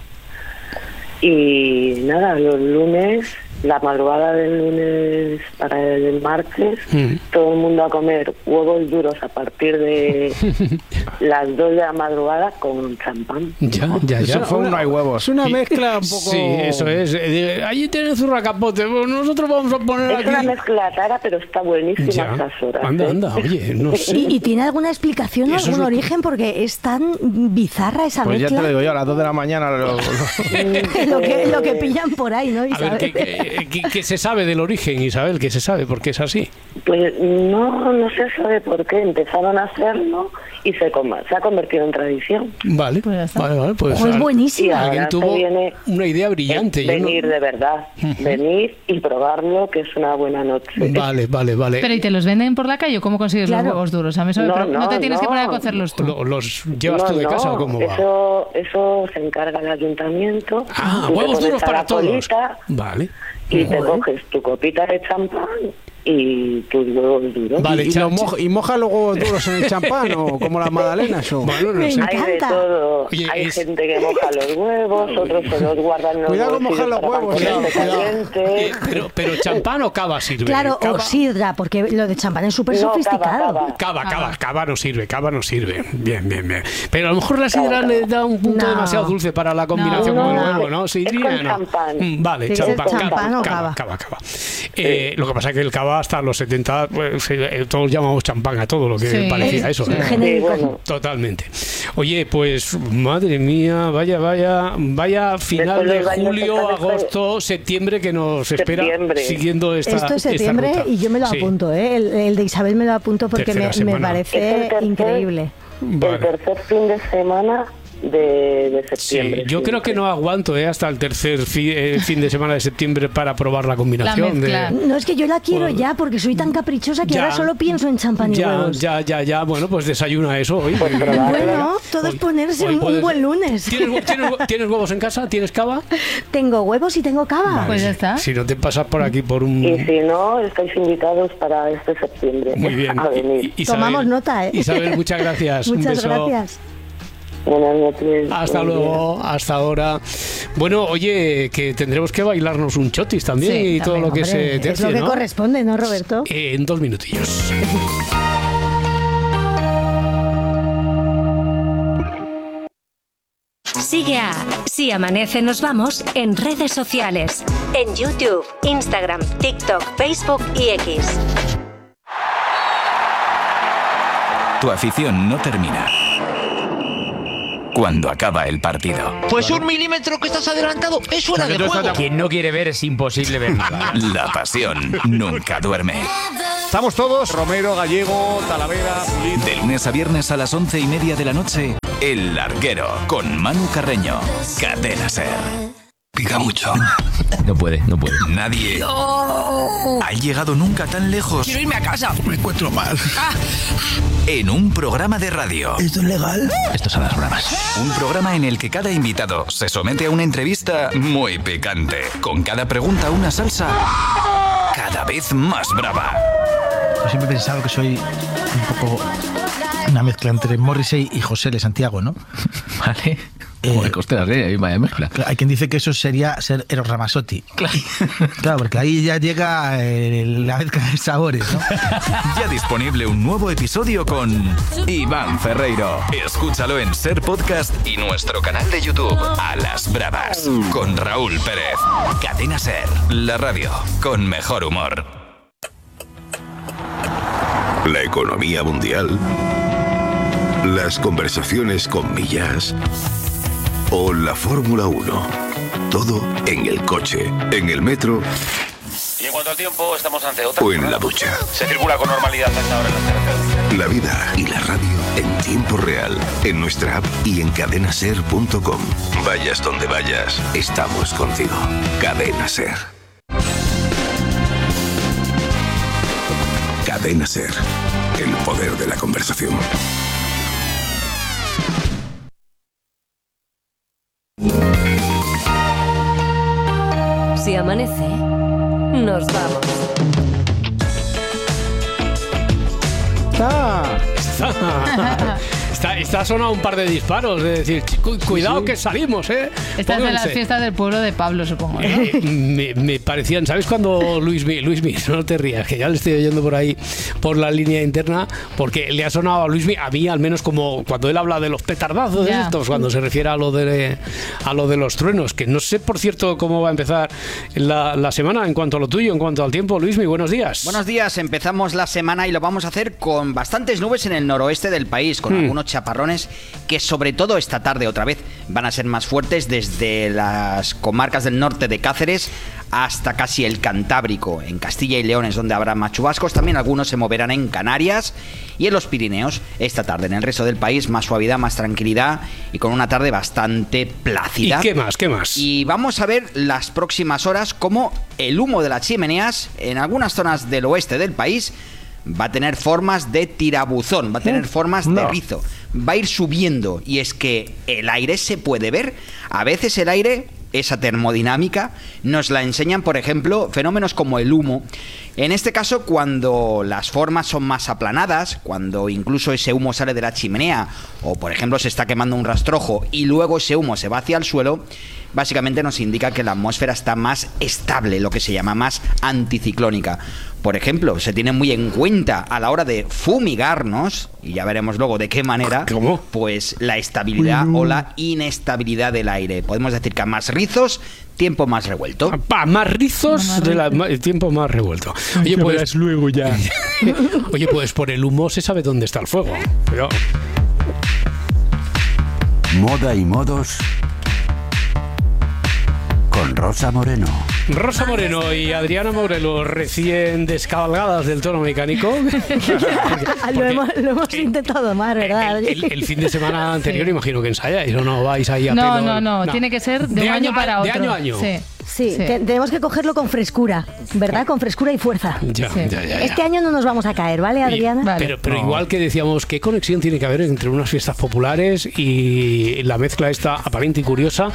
Y nada, los lunes, la madrugada del lunes para el martes, Mm. todo el mundo a comer huevos duros a partir de las dos de la madrugada con champán. Ya, ya, ya. Eso fue un no hay huevos. Es una Y- mezcla un poco... Sí, eso es. Eh, de- allí tienen zurracapote. Bueno, nosotros vamos a poner Es aquí. una mezcla rara, pero está buenísima Ya. esas horas. Anda, ¿eh? anda, oye, no sé. ¿Y, y tiene alguna explicación o Eso es algún lo que- origen? Porque es tan bizarra esa Pues ya mezcla. te lo digo yo, a las dos de la mañana. lo- lo- lo, que, lo que pillan por ahí, ¿no? A ver, Isabel? ¿qué, qué, qué- qué se sabe del origen, Isabel? ¿Qué se sabe? ¿Por qué es así? Pues no, no se sabe por qué empezaron a hacerlo y se, com- se ha convertido en tradición. Vale, Pues ya está. vale, vale. Pues, Oh, es al- Y buenísima. alguien ahora tuvo se viene una idea brillante. es yo no- venir de verdad, venir y probarlo, que es una buena noche. Vale, vale, vale. Pero ¿y te los venden por la calle o cómo consigues Claro. los huevos duros? A mí eso me No, pre- no, no, te tienes que no. poner a cocerlos tú. Lo- ¿Los llevas No, tú de no, casa o cómo va? Eso, eso se encarga el ayuntamiento. Ah, Tú te huevos pones duros a para la todos. colita Vale. Y te coges tu copita de champán y tus huevos duros. Vale, ¿Y, y, cha- los moja, ¿Y moja los huevos duros en el champán o como las magdalenas? O? Bueno, no Me sé. Hay de encanta. todo. Oye, Hay es- gente que moja los huevos, otros se los guardan en los Cuidado con mojar bolsillos los para huevos, mantenerse Cuidado, cuidado. caliente. Eh, pero, pero champán o cava sirve. Claro, Cava, o sidra, porque lo de champán es súper No, sofisticado. cava, Cava, cava, cava no sirve, cava no sirve. Bien, bien, bien. Pero a lo mejor la sidra le da un punto No. demasiado dulce para la combinación No, con el no, huevo, ¿no? es Sidría, con no. champán. Mm, Vale, Sí, champán, es champán o cava, cava. cava, cava. Eh, lo que pasa es que el cava hasta los setenta, pues, eh, todos llamamos champán a todo lo que Sí, parecía eso. sí. ¿eh? Sí, Genérico. bueno, Totalmente. Oye, pues madre mía, vaya, vaya, vaya final Después de del baño julio, se sale- agosto, septiembre que nos espera Septiembre. siguiendo esta Esto es esta septiembre ruta. y yo me lo Sí. apunto, ¿eh? El, el de Isabel me lo apunto porque Tercera me, me semana. parece Es el tercer- increíble. Vale. el tercer fin de semana de, de septiembre. Sí, yo creo que no aguanto ¿eh? hasta el tercer fi, eh, fin de semana de septiembre para probar la combinación. La de... No, es que yo la quiero Pues- ya, porque soy tan caprichosa que Ya. ahora solo pienso en champán y Ya, huevos. ya, ya, ya. Bueno, pues desayuna eso hoy. Pues probar. Bueno, todo es Hoy- ponerse hoy un, puedes- un buen lunes. ¿Tienes, hue- tienes hue- tienes huevos en casa? ¿Tienes cava? Tengo huevos y tengo cava. Pues ya está. Si no te pasas por aquí por un... Y si no, estáis invitados para este septiembre Muy bien. a venir. I- Tomamos nota, ¿eh? Isabel, muchas gracias. Un Muchas beso. gracias. Buenas noches. Hasta Buen día. luego, hasta ahora. Bueno, oye, que tendremos que bailarnos un chotis también Sí, y todo también, lo que Hombre, se es tercie, lo que ¿no? corresponde, ¿no, Roberto? Eh, en dos minutillos. Sigue a Si Amanece Nos Vamos en redes sociales. En YouTube, Instagram, TikTok, Facebook y X. Tu afición no termina cuando acaba el partido. Pues un milímetro que estás adelantado es fuera de juego. Quien no quiere ver es imposible ver nada. La pasión nunca duerme. Estamos todos, Romero, Gallego, Talavera, Pulido. De lunes a viernes a las once y media de la noche, El Larguero, con Manu Carreño. Cadena SER. Pica mucho. No puede, no puede. Nadie ha llegado nunca tan lejos. Quiero irme a casa. Me encuentro mal. En un programa de radio. ¿Esto es legal? Estos son las bromas. Un programa en el que cada invitado se somete a una entrevista muy picante. Con cada pregunta una salsa cada vez más brava. Yo siempre he pensado que soy un poco una mezcla entre Morrissey y José de Santiago, ¿no? Vale. Como de costeras, ¿eh? Ahí vaya mezcla. Hay quien dice que eso sería ser Eros Ramazzotti. Claro. Claro, porque ahí ya llega eh, la mezcla de sabores, ¿no? Ya disponible un nuevo episodio con Iván Ferreiro. Escúchalo en Ser Podcast y nuestro canal de YouTube, A las Bravas, con Raúl Pérez. Cadena Ser, la radio con mejor humor. La economía mundial, las conversaciones con Millas o la Fórmula uno. Todo en el coche, en el metro Y en cuanto al tiempo, estamos ante otra. o en la ducha. Se circula con normalidad hasta ahora en las carreteras. La vida y la radio en tiempo real, en nuestra app y en cadena ser punto com. Vayas donde vayas, estamos contigo. Cadena Ser. Cadena Ser. El poder de la conversación. Si amanece, nos vamos. Está, está, está, está sonado un par de disparos, de decir, cu- cuidado Sí. que salimos, ¿eh? Esta es de las Pónganse. fiestas del pueblo de Pablo, supongo, ¿no? Eh, me, me parecían, ¿sabes cuando Luismi, Luismi, no te rías, que ya le estoy oyendo por ahí, por la línea interna, porque le ha sonado a Luismi, a mí al menos como cuando él habla de los petardazos de Ya. estos, cuando se refiere a lo de a lo de los truenos, que no sé, por cierto, cómo va a empezar la, la semana en cuanto a lo tuyo, en cuanto al tiempo. Luismi, buenos días. Buenos días, empezamos la semana y lo vamos a hacer con bastantes nubes en el noroeste del país, con Hmm. algunos chaparrones que sobre todo esta tarde otra vez van a ser más fuertes desde las comarcas del norte de Cáceres hasta casi el Cantábrico. En Castilla y León es donde habrá más chubascos, también algunos se moverán en Canarias y en los Pirineos esta tarde. En el resto del país más suavidad, más tranquilidad y con una tarde bastante plácida. ¿Y qué más? ¿Qué más? Y vamos a ver las próximas horas cómo el humo de las chimeneas en algunas zonas del oeste del país va a tener formas de tirabuzón, va a tener formas de no. rizo, va a ir subiendo y es que el aire se puede ver. A veces el aire, esa termodinámica, nos la enseñan, por ejemplo, fenómenos como el humo. En este caso, cuando las formas son más aplanadas, cuando incluso ese humo sale de la chimenea o, por ejemplo, se está quemando un rastrojo y luego ese humo se va hacia el suelo, básicamente nos indica que la atmósfera está más estable, lo que se llama más anticiclónica. Por ejemplo, se tiene muy en cuenta a la hora de fumigarnos, y ya veremos luego de qué manera, ¿Cómo? pues la estabilidad o la inestabilidad del aire. Podemos decir que a más rizos, tiempo más revuelto. Pa, más rizos, Más de la- ma- el tiempo más revuelto. Oye, Ya pues verás luego ya. Oye, pues por el humo se sabe dónde está el fuego. Pero Moda y modos con Rosa Moreno. Rosa Moreno y Adriana Morelos, recién descabalgadas del tono mecánico. Porque, lo, hemos, lo hemos intentado domar, ¿verdad? El, el, el fin de semana anterior, sí. Imagino que ensayáis, ¿o no? Vais ahí a no, pelo. No, no, no, tiene que ser de, de un año, año para otro. De año a año. Sí. Sí, sí. Te, tenemos que cogerlo con frescura, ¿verdad? Con frescura y fuerza. Ya, sí. ya, ya, ya. Este año no nos vamos a caer, ¿vale, Adriana? Y, vale. Pero, pero no. igual que decíamos, ¿qué conexión tiene que haber entre unas fiestas populares y la mezcla esta aparente y curiosa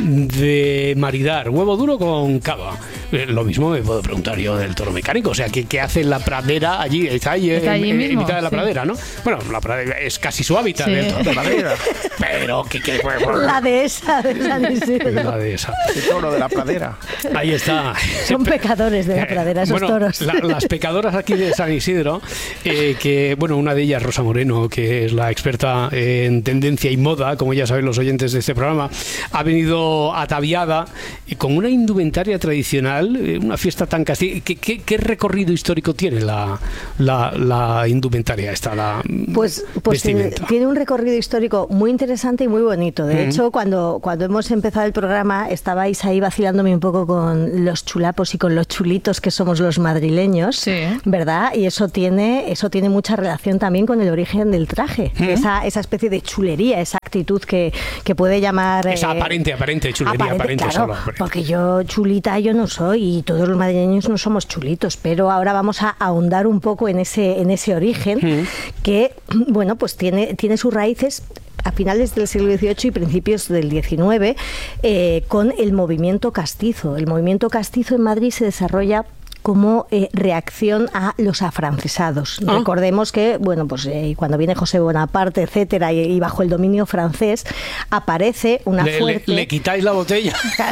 de maridar huevo duro con cava? Eh, lo mismo me puedo preguntar yo del toro mecánico. O sea, ¿qué, qué hace la pradera allí? Está allí, Está allí en, mismo, en mitad de la sí. pradera, ¿no? Bueno, la pradera es casi su hábitat, sí. El toro de pradera. Pero, ¿qué, qué, qué, La dehesa de San Isidro. La dehesa. El toro de la pradera. Ahí está. Son pecadores de la pradera, esos bueno, toros. La, las pecadoras aquí de San Isidro, eh, que, bueno, una de ellas, Rosa Moreno, que es la experta en tendencia y moda, como ya saben los oyentes de este programa, ha venido ataviada con una indumentaria tradicional, eh, una fiesta tan casi... ¿Qué, qué, qué recorrido histórico tiene la, la, la indumentaria esta? La pues pues tiene, tiene un recorrido histórico muy interesante y muy bonito. De mm. hecho, cuando, cuando hemos empezado el programa, estabais ahí vacilándome un poco con los chulapos y con los chulitos que somos los madrileños, sí. ¿verdad? Y eso tiene eso tiene mucha relación también con el origen del traje, ¿Mm? esa, esa especie de chulería, esa actitud que, que puede llamar... Esa eh, aparente, aparente chulería, aparente, aparente claro, solo. Aparente. Porque yo chulita yo no soy y todos los madrileños no somos chulitos, pero ahora vamos a ahondar un poco en ese, en ese origen ¿Mm? que, bueno, pues tiene, tiene sus raíces a finales del siglo dieciocho y principios del diecinueve, eh, con el movimiento castizo. El movimiento castizo en Madrid se desarrolla como eh, reacción a los afrancesados. ¿Ah? Recordemos que, bueno, pues eh, cuando viene José Bonaparte, etcétera, y, y bajo el dominio francés, aparece una le, fuerte... Le, le quitáis la botella.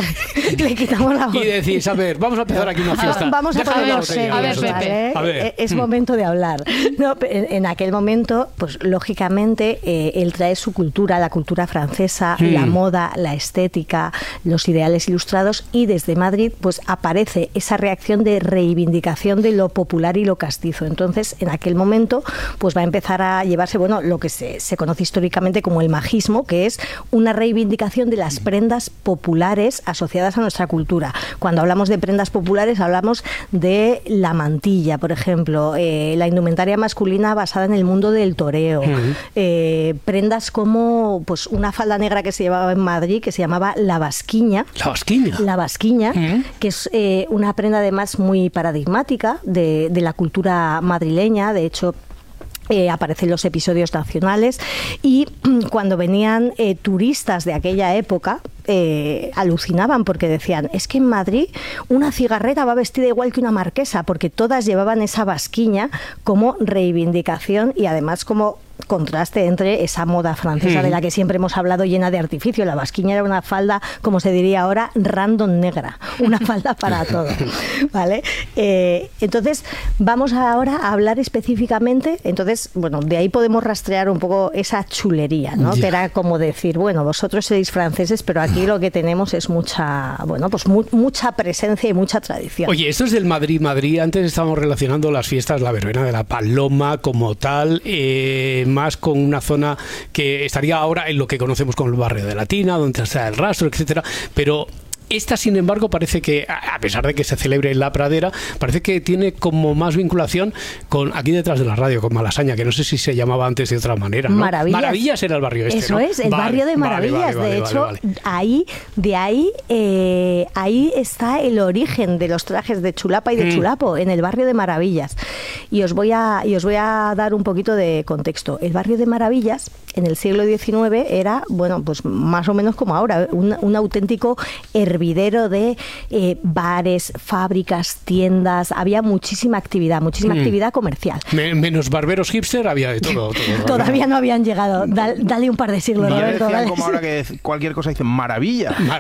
Le quitamos la botella. Y decís, a ver, vamos a empezar aquí una fiesta. Vamos a ponernos serios, a ver, Pepe. A ver. Es mm. momento de hablar. No, en, en aquel momento, pues lógicamente, eh, él trae su cultura, la cultura francesa, mm. la moda, la estética, los ideales ilustrados, y desde Madrid, pues aparece esa reacción de reivindicación de lo popular y lo castizo. Entonces, en aquel momento, pues va a empezar a llevarse, bueno, lo que se, se conoce históricamente como el majismo, que es una reivindicación de las prendas populares asociadas a nuestra cultura. Cuando hablamos de prendas populares, hablamos de la mantilla, por ejemplo, eh, la indumentaria masculina basada en el mundo del toreo, uh-huh. eh, prendas como pues una falda negra que se llevaba en Madrid, que se llamaba la basquiña. La basquiña. La basquiña, uh-huh. que es eh, una prenda además muy paradigmática de, de la cultura madrileña. De hecho, Eh, aparecen los episodios nacionales, y cuando venían eh, turistas de aquella época eh, alucinaban porque decían, es que en Madrid una cigarrera va vestida igual que una marquesa, porque todas llevaban esa basquiña como reivindicación y además como contraste entre esa moda francesa mm. de la que siempre hemos hablado, llena de artificio. La basquiña era una falda, como se diría ahora, random negra, una falda para todo, ¿vale? Eh, entonces, vamos ahora a hablar específicamente, entonces, bueno, de ahí podemos rastrear un poco esa chulería, ¿no? Yeah. Que era como decir, bueno, vosotros sois franceses, pero aquí lo que tenemos es mucha, bueno, pues mu mucha presencia y mucha tradición. Oye, esto es del Madrid, Madrid. Antes estábamos relacionando las fiestas, la verbena de la Paloma como tal, eh, más con una zona que estaría ahora en lo que conocemos como el barrio de Latina, donde está el rastro, etcétera, pero esta, sin embargo, parece que, a pesar de que se celebre en la pradera, parece que tiene como más vinculación con aquí detrás de la radio, con Malasaña, que no sé si se llamaba antes de otra manera, ¿no? Maravillas. Maravillas era el barrio este, Eso ¿no? es, el vale, barrio de Maravillas. Vale, vale, de vale, hecho, vale, vale. ahí, de ahí, eh, ahí está el origen de los trajes de chulapa y de mm. chulapo, en el barrio de Maravillas. Y os voy a, y os voy a dar un poquito de contexto. El barrio de Maravillas, en el siglo diecinueve, era, bueno, pues más o menos como ahora, un, un auténtico hervidero de eh, bares, fábricas, tiendas. Había muchísima actividad, muchísima mm. actividad comercial. Men menos barberos hipster, había de todo. todo Todavía no habían llegado. Dale, dale un par de siglos, no, Roberto. Decían como ahora que cualquier cosa dicen maravilla. Ma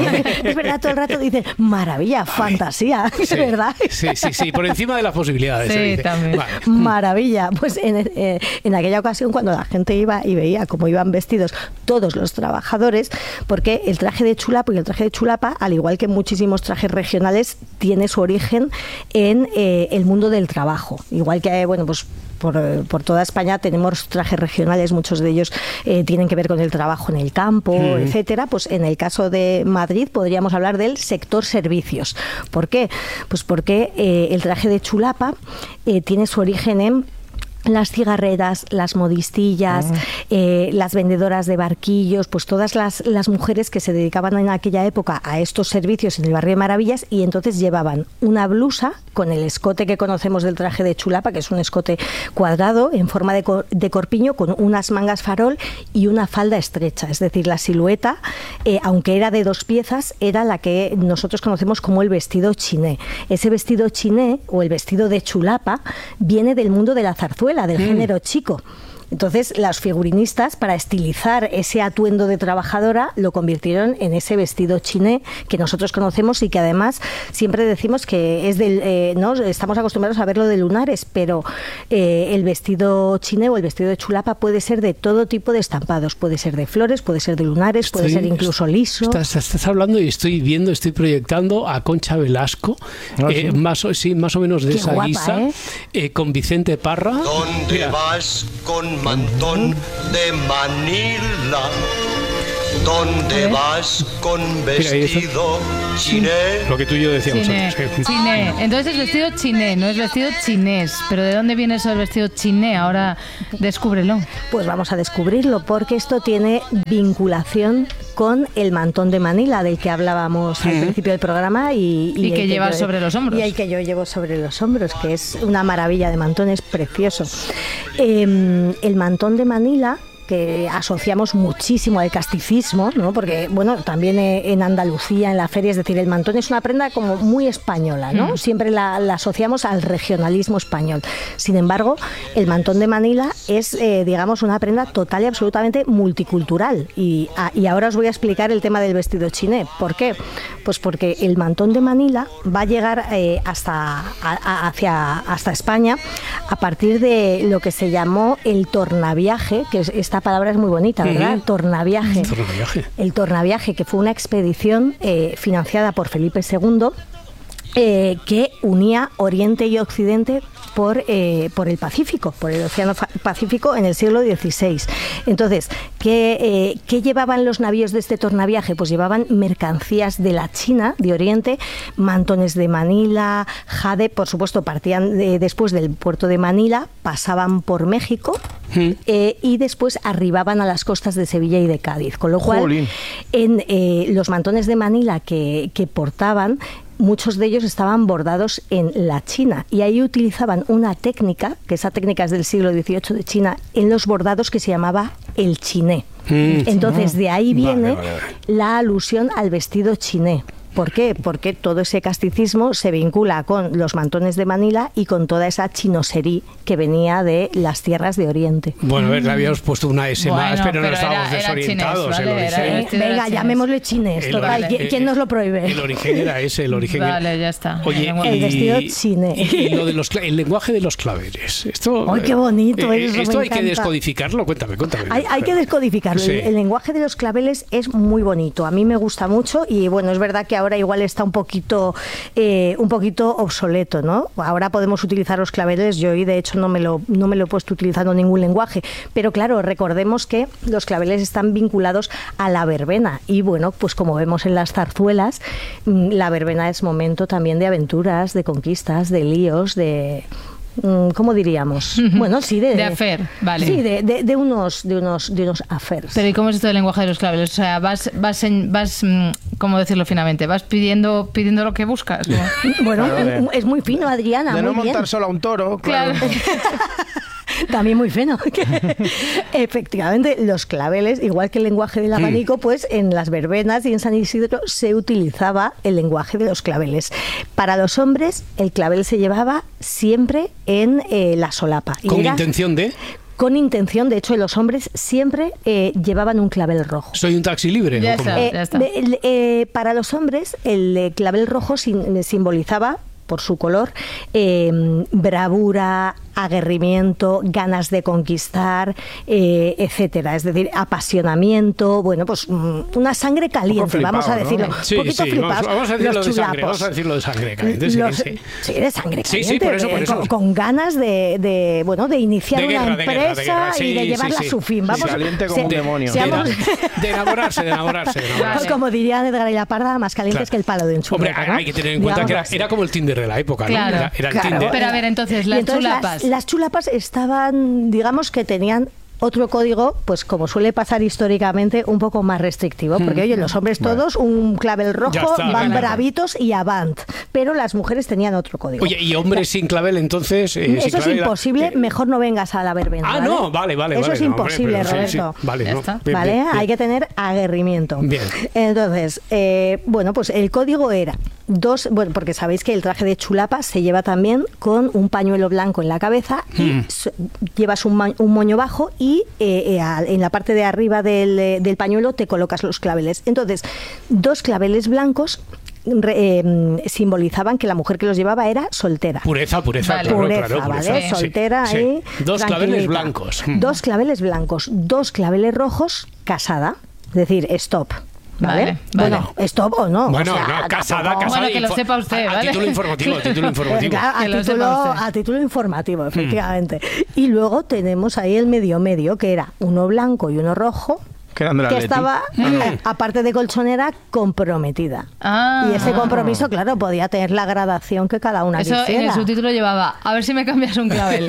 es verdad, todo el rato dicen maravilla, fantasía, sí, ¿verdad? Sí, sí, sí, por encima de las posibilidades. Sí, también. Vale. Maravilla. Pues en, eh, en aquella ocasión, cuando la gente iba y veía cómo iban vestidos todos los trabajadores, porque el traje de chulapo y el traje de chulapa chulapa, al igual que muchísimos trajes regionales, tiene su origen en eh, el mundo del trabajo. Igual que, bueno, pues por, por toda España tenemos trajes regionales, muchos de ellos eh, tienen que ver con el trabajo en el campo, mm. etcétera. Pues en el caso de Madrid podríamos hablar del sector servicios. ¿Por qué? Pues porque eh, el traje de chulapa eh, tiene su origen en las cigarreras, las modistillas, ah. eh, las vendedoras de barquillos, pues todas las, las mujeres que se dedicaban en aquella época a estos servicios en el barrio de Maravillas, y entonces llevaban una blusa con el escote que conocemos del traje de chulapa, que es un escote cuadrado en forma de, cor, de corpiño, con unas mangas farol y una falda estrecha. Es decir, la silueta, eh, aunque era de dos piezas, era la que nosotros conocemos como el vestido chiné. Ese vestido chiné, o el vestido de chulapa, viene del mundo de la zarzuela, del mm. género chico. Entonces, las figurinistas, para estilizar ese atuendo de trabajadora, lo convirtieron en ese vestido chiné que nosotros conocemos y que además siempre decimos que es del... Eh, no estamos acostumbrados a verlo de lunares, pero eh, el vestido chiné o el vestido de chulapa puede ser de todo tipo de estampados. Puede ser de flores, puede ser de lunares, estoy, puede ser incluso liso. Estás, estás hablando y estoy viendo, estoy proyectando a Concha Velasco, ¿Ah, eh, sí? más, sí, más o menos de Qué esa guapa, guisa, ¿eh? Eh, con Vicente Parra. ¿Dónde Mira. vas con mantón de Manila? ¿Dónde vas con vestido chiné? Lo que tú y yo decíamos Chiné. antes. ¿eh? Chiné. Entonces es vestido chiné, no es vestido chinés. ¿Pero de dónde viene eso del vestido chiné? Ahora descúbrelo. Pues vamos a descubrirlo, porque esto tiene vinculación con el mantón de Manila, del que hablábamos al principio del programa. Y, Y que el llevas yo- sobre los hombros. Y el que yo llevo sobre los hombros, que es una maravilla de mantón, es precioso. Eh, el mantón de Manila, que asociamos muchísimo al casticismo, ¿no? Porque, bueno, también eh, en Andalucía, en la feria, es decir, el mantón es una prenda como muy española, ¿no? Mm. Siempre la, la asociamos al regionalismo español. Sin embargo, el mantón de Manila es, eh, digamos, una prenda total y absolutamente multicultural. Y, a- y ahora os voy a explicar el tema del vestido chiné. ¿Por qué? Pues porque el mantón de Manila va a llegar eh, hasta, a- a- hacia, hasta España a partir de lo que se llamó el tornaviaje, que es, esta palabra es muy bonita, ¿verdad? Ujú. Tornaviaje. Tornaviaje. El tornaviaje, que fue una expedición eh, financiada por Felipe segundo, eh, que unía Oriente y Occidente por, eh, por el Pacífico, por el Océano Fa- Pacífico en el siglo dieciséis. Entonces, ¿qué, eh, ¿qué llevaban los navíos de este tornaviaje? Pues llevaban mercancías de la China, de Oriente, mantones de Manila, jade, por supuesto, partían de- después del puerto de Manila, pasaban por México, eh, y después arribaban a las costas de Sevilla y de Cádiz. Con lo cual, Jolín. en eh, los mantones de Manila que, que portaban, muchos de ellos estaban bordados en la China, y ahí utilizaban una técnica, que esa técnica es del siglo dieciocho de China, en los bordados, que se llamaba el chiné. Mm. Entonces, de ahí Vale, viene vale, vale. la alusión al vestido chiné. ¿Por qué? Porque todo ese casticismo se vincula con los mantones de Manila y con toda esa chinoserí que venía de las tierras de Oriente. Bueno, a ver, le habíamos puesto una S Bueno, más, pero, no pero estábamos era- era desorientados. chinés, el ¿vale? Era origen, vestido de Venga, chines. llamémosle chines. El Total, ori- ¿quién, quién nos lo prohíbe? el origen era ese, el origen era- Vale, ya está. Oye, Lengua- El y- vestido chiné. Y, y lo de los, cla- el lenguaje de los claveles. Esto, ¡Ay, qué bonito! eh, Eso me esto hay que encanta. descodificarlo. Cuéntame, cuéntame. Hay, hay que descodificarlo. Sí. El, el lenguaje de los claveles es muy bonito. A mí me gusta mucho, y bueno, es verdad que ahora igual está un poquito eh, un poquito obsoleto, ¿no? Ahora podemos utilizar los claveles. Yo hoy, de hecho, no me lo no me lo he puesto utilizando ningún lenguaje. Pero claro, recordemos que los claveles están vinculados a la verbena. Y bueno, pues como vemos en las zarzuelas, mm, la verbena es momento también de aventuras, de conquistas, de líos, de... mm, ¿Cómo diríamos? Bueno, sí, de... De affair, vale. Sí, de, de, de unos de unos de unos affairs. Pero ¿y cómo es esto del lenguaje de los claveles? O sea, vas, vas, en, vas mm, ¿cómo decirlo finamente? Vas pidiendo, pidiendo lo que buscas, ¿no? Bueno, Claro, de- es muy fino, Adriana, De no muy bien. montar solo a un toro, claro. Claro. También muy fino. Efectivamente, los claveles, igual que el lenguaje del abanico, pues en las verbenas y en San Isidro se utilizaba el lenguaje de los claveles. Para los hombres, el clavel se llevaba siempre en eh, la solapa. Y Con era- intención de... Con intención, de hecho, los hombres siempre eh, llevaban un clavel rojo. Soy un taxi libre. Ya ¿o cómo? está. Eh, ya está. de- el- eh, para los hombres, el eh, clavel rojo sim- simbolizaba, por su color, eh, bravura, aguerrimiento, ganas de conquistar, eh, etcétera. Es decir, apasionamiento, bueno, pues una sangre caliente, flipado, vamos a decirlo. ¿no? Sí, un poquito sí, flipados. vamos, vamos a decirlo los de sangre, chulapos. vamos a decirlo de sangre caliente. Sí, Los, sí. sí, de sangre Sí, caliente, sí, por eso, por eh, eso. Con, con ganas de, de, bueno, de iniciar De una guerra, de empresa guerra, de guerra. Sí, y de sí, llevarla sí. a su fin. Vamos, Caliente como se- un demonio. seamos- De enamorarse, de enamorarse. De enamorarse. Como diría Edgar y la Parda, más calientes Claro. que el palo de un Hombre, churrero, ¿no? hay que tener en cuenta que era, Digámoslo era como el Tinder de la época, ¿no? Claro. Era, era el Claro. Tinder. Pero a ver, entonces, Y las entonces chulapas. Las, las chulapas estaban, digamos que tenían otro código, pues como suele pasar históricamente, un poco más restrictivo, porque oye, los hombres todos, un clavel rojo, Ya está, van venga. bravitos y avant, pero las mujeres tenían otro código. Oye, y hombres sin clavel, entonces. eh, sin Eso es clavel, imposible, eh, mejor no vengas a la verbena. Ah, ¿vale? no, vale, vale. Eso vale, es no, hombre, imposible, pero sí, sí. Roberto. Vale, Ya no. está. Bien, ¿Vale? bien, bien. Hay que tener aguerrimiento. Bien. Entonces, eh, bueno, pues el código era dos, bueno, porque sabéis que el traje de chulapa se lleva también con un pañuelo blanco en la cabeza y Mm. s- llevas un, ma- un moño bajo y eh, eh, al- en la parte de arriba del, eh, del pañuelo te colocas los claveles. Entonces, dos claveles blancos re- eh, simbolizaban que la mujer que los llevaba era soltera. Pureza, pureza, Vale. claro, Pureza, claro, ¿vale? pureza. Sí, Soltera sí. ahí. Dos claveles tranquilita. blancos. Mm. Dos claveles blancos, dos claveles rojos, casada. Es decir, stop. ¿Vale? Vale, Bueno, stop o no. Bueno, o sea, no, casada, tampoco- casada. Bueno, que lo info- sepa usted, a, a ¿vale? título informativo, a título informativo. Claro, Que a, lo título, sepa usted. a título informativo, efectivamente. Y luego tenemos ahí el medio medio, que era uno blanco y uno rojo, Que eran del que Atleti. estaba, Mm. eh, aparte de colchonera, comprometida. Ah. Y ese compromiso, claro, podía tener la gradación que cada una Eso en quisiera. el subtítulo llevaba, a ver si me cambias un clavel.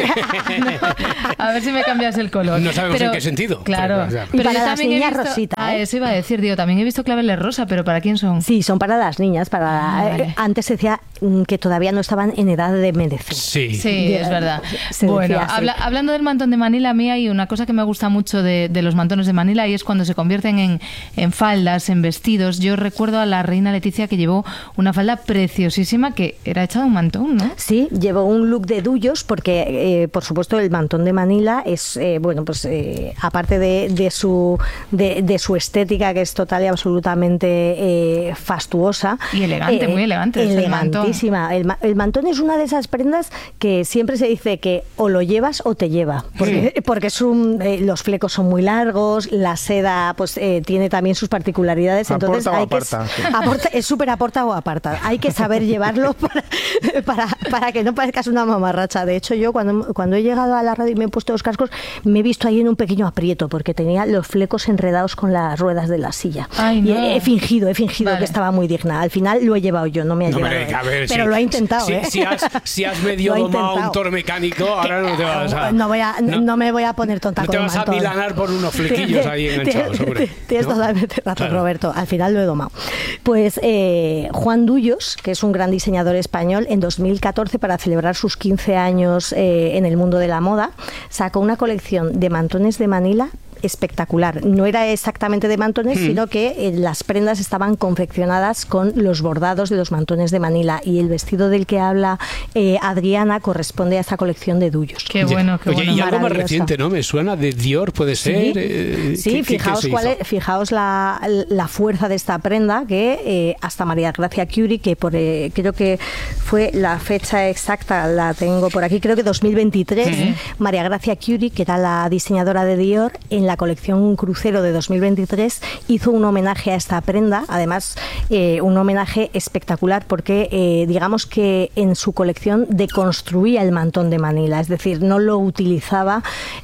A ver si me cambias el color. No sabemos Pero- en qué sentido. Claro. Pero, o sea, Y Pero para yo las también he niñas visto- rosita, Ah, ¿eh? eso iba a decir, digo, también he visto claveles rosa, pero ¿para quién son? Sí, son para las niñas. Para Ah, vale. eh, antes se decía mm, que todavía no estaban en edad de merecer. Sí. Sí, es verdad. Se Bueno, decía así. habla- hablando del mantón de Manila, a mí hay una cosa que me gusta mucho de, de los mantones de Manila y es cuando se convierten en, en faldas, en vestidos. Yo recuerdo a la reina Leticia que llevó una falda preciosísima que era hecha de un mantón, ¿no? Sí, llevó un look de duyos porque, eh, por supuesto, el mantón de Manila es, eh, bueno, pues eh, aparte de, de su de, de su estética que es total y absolutamente eh, fastuosa Y elegante, muy elegante, es el mantón. elegantísima. El, ma- el mantón es una de esas prendas que siempre se dice que o lo llevas o te lleva, porque, porque es un, eh, los flecos son muy largos, la seda pues eh, tiene también sus particularidades, entonces Aporta o hay que aparta, sí. aporta- es súper aporta o aparta. Hay que saber llevarlo para, para, para que no parezcas una mamarracha. De hecho, yo cuando, cuando he llegado a la radio y me he puesto los cascos, me he visto ahí en un pequeño aprieto porque tenía los flecos enredados con las ruedas de la silla. Ay, Y no. he, he fingido, he fingido Vale. que estaba muy digna. Al final lo he llevado yo, no me ha No, llevado hombre, él. a ver, Pero sí. lo ha intentado, Si, ¿eh? si has, si has medio Lo ha domado un intentado. toro mecánico, ahora no te vas a... No, voy a, no, me voy a poner tonta no con te el vas a mantón. milanar por unos flequillos ahí enganchados, hombre. Tienes ¿no? totalmente razón, Claro. Roberto. Al final lo he domado. Pues eh, Juan Duyos, que es un gran diseñador español, en dos mil catorce, para celebrar sus quince años eh, en el mundo de la moda, sacó una colección de mantones de Manila espectacular. No era exactamente de mantones, Mm. sino que eh, las prendas estaban confeccionadas con los bordados de los mantones de Manila y el vestido del que habla eh, Adriana corresponde a esa colección de Duyos. Qué bueno, qué Oye, bueno. y algo más Maravillosa. reciente, ¿no? Me suena de Dior, puede ser. Sí, eh, sí, ¿qué- qué- qué fijaos, se cuál hizo? es- fijaos la, la fuerza de esta prenda que eh, hasta María Gracia Curie, que por, eh, creo que fue la fecha exacta, la tengo por aquí, creo que dos mil veintitrés, Ujú. María Gracia Curie, que era la diseñadora de Dior, en la colección Crucero de dos mil veintitrés hizo un homenaje a esta prenda, además eh, un homenaje espectacular porque eh, digamos que en su colección deconstruía el mantón de Manila, es decir, no lo utilizaba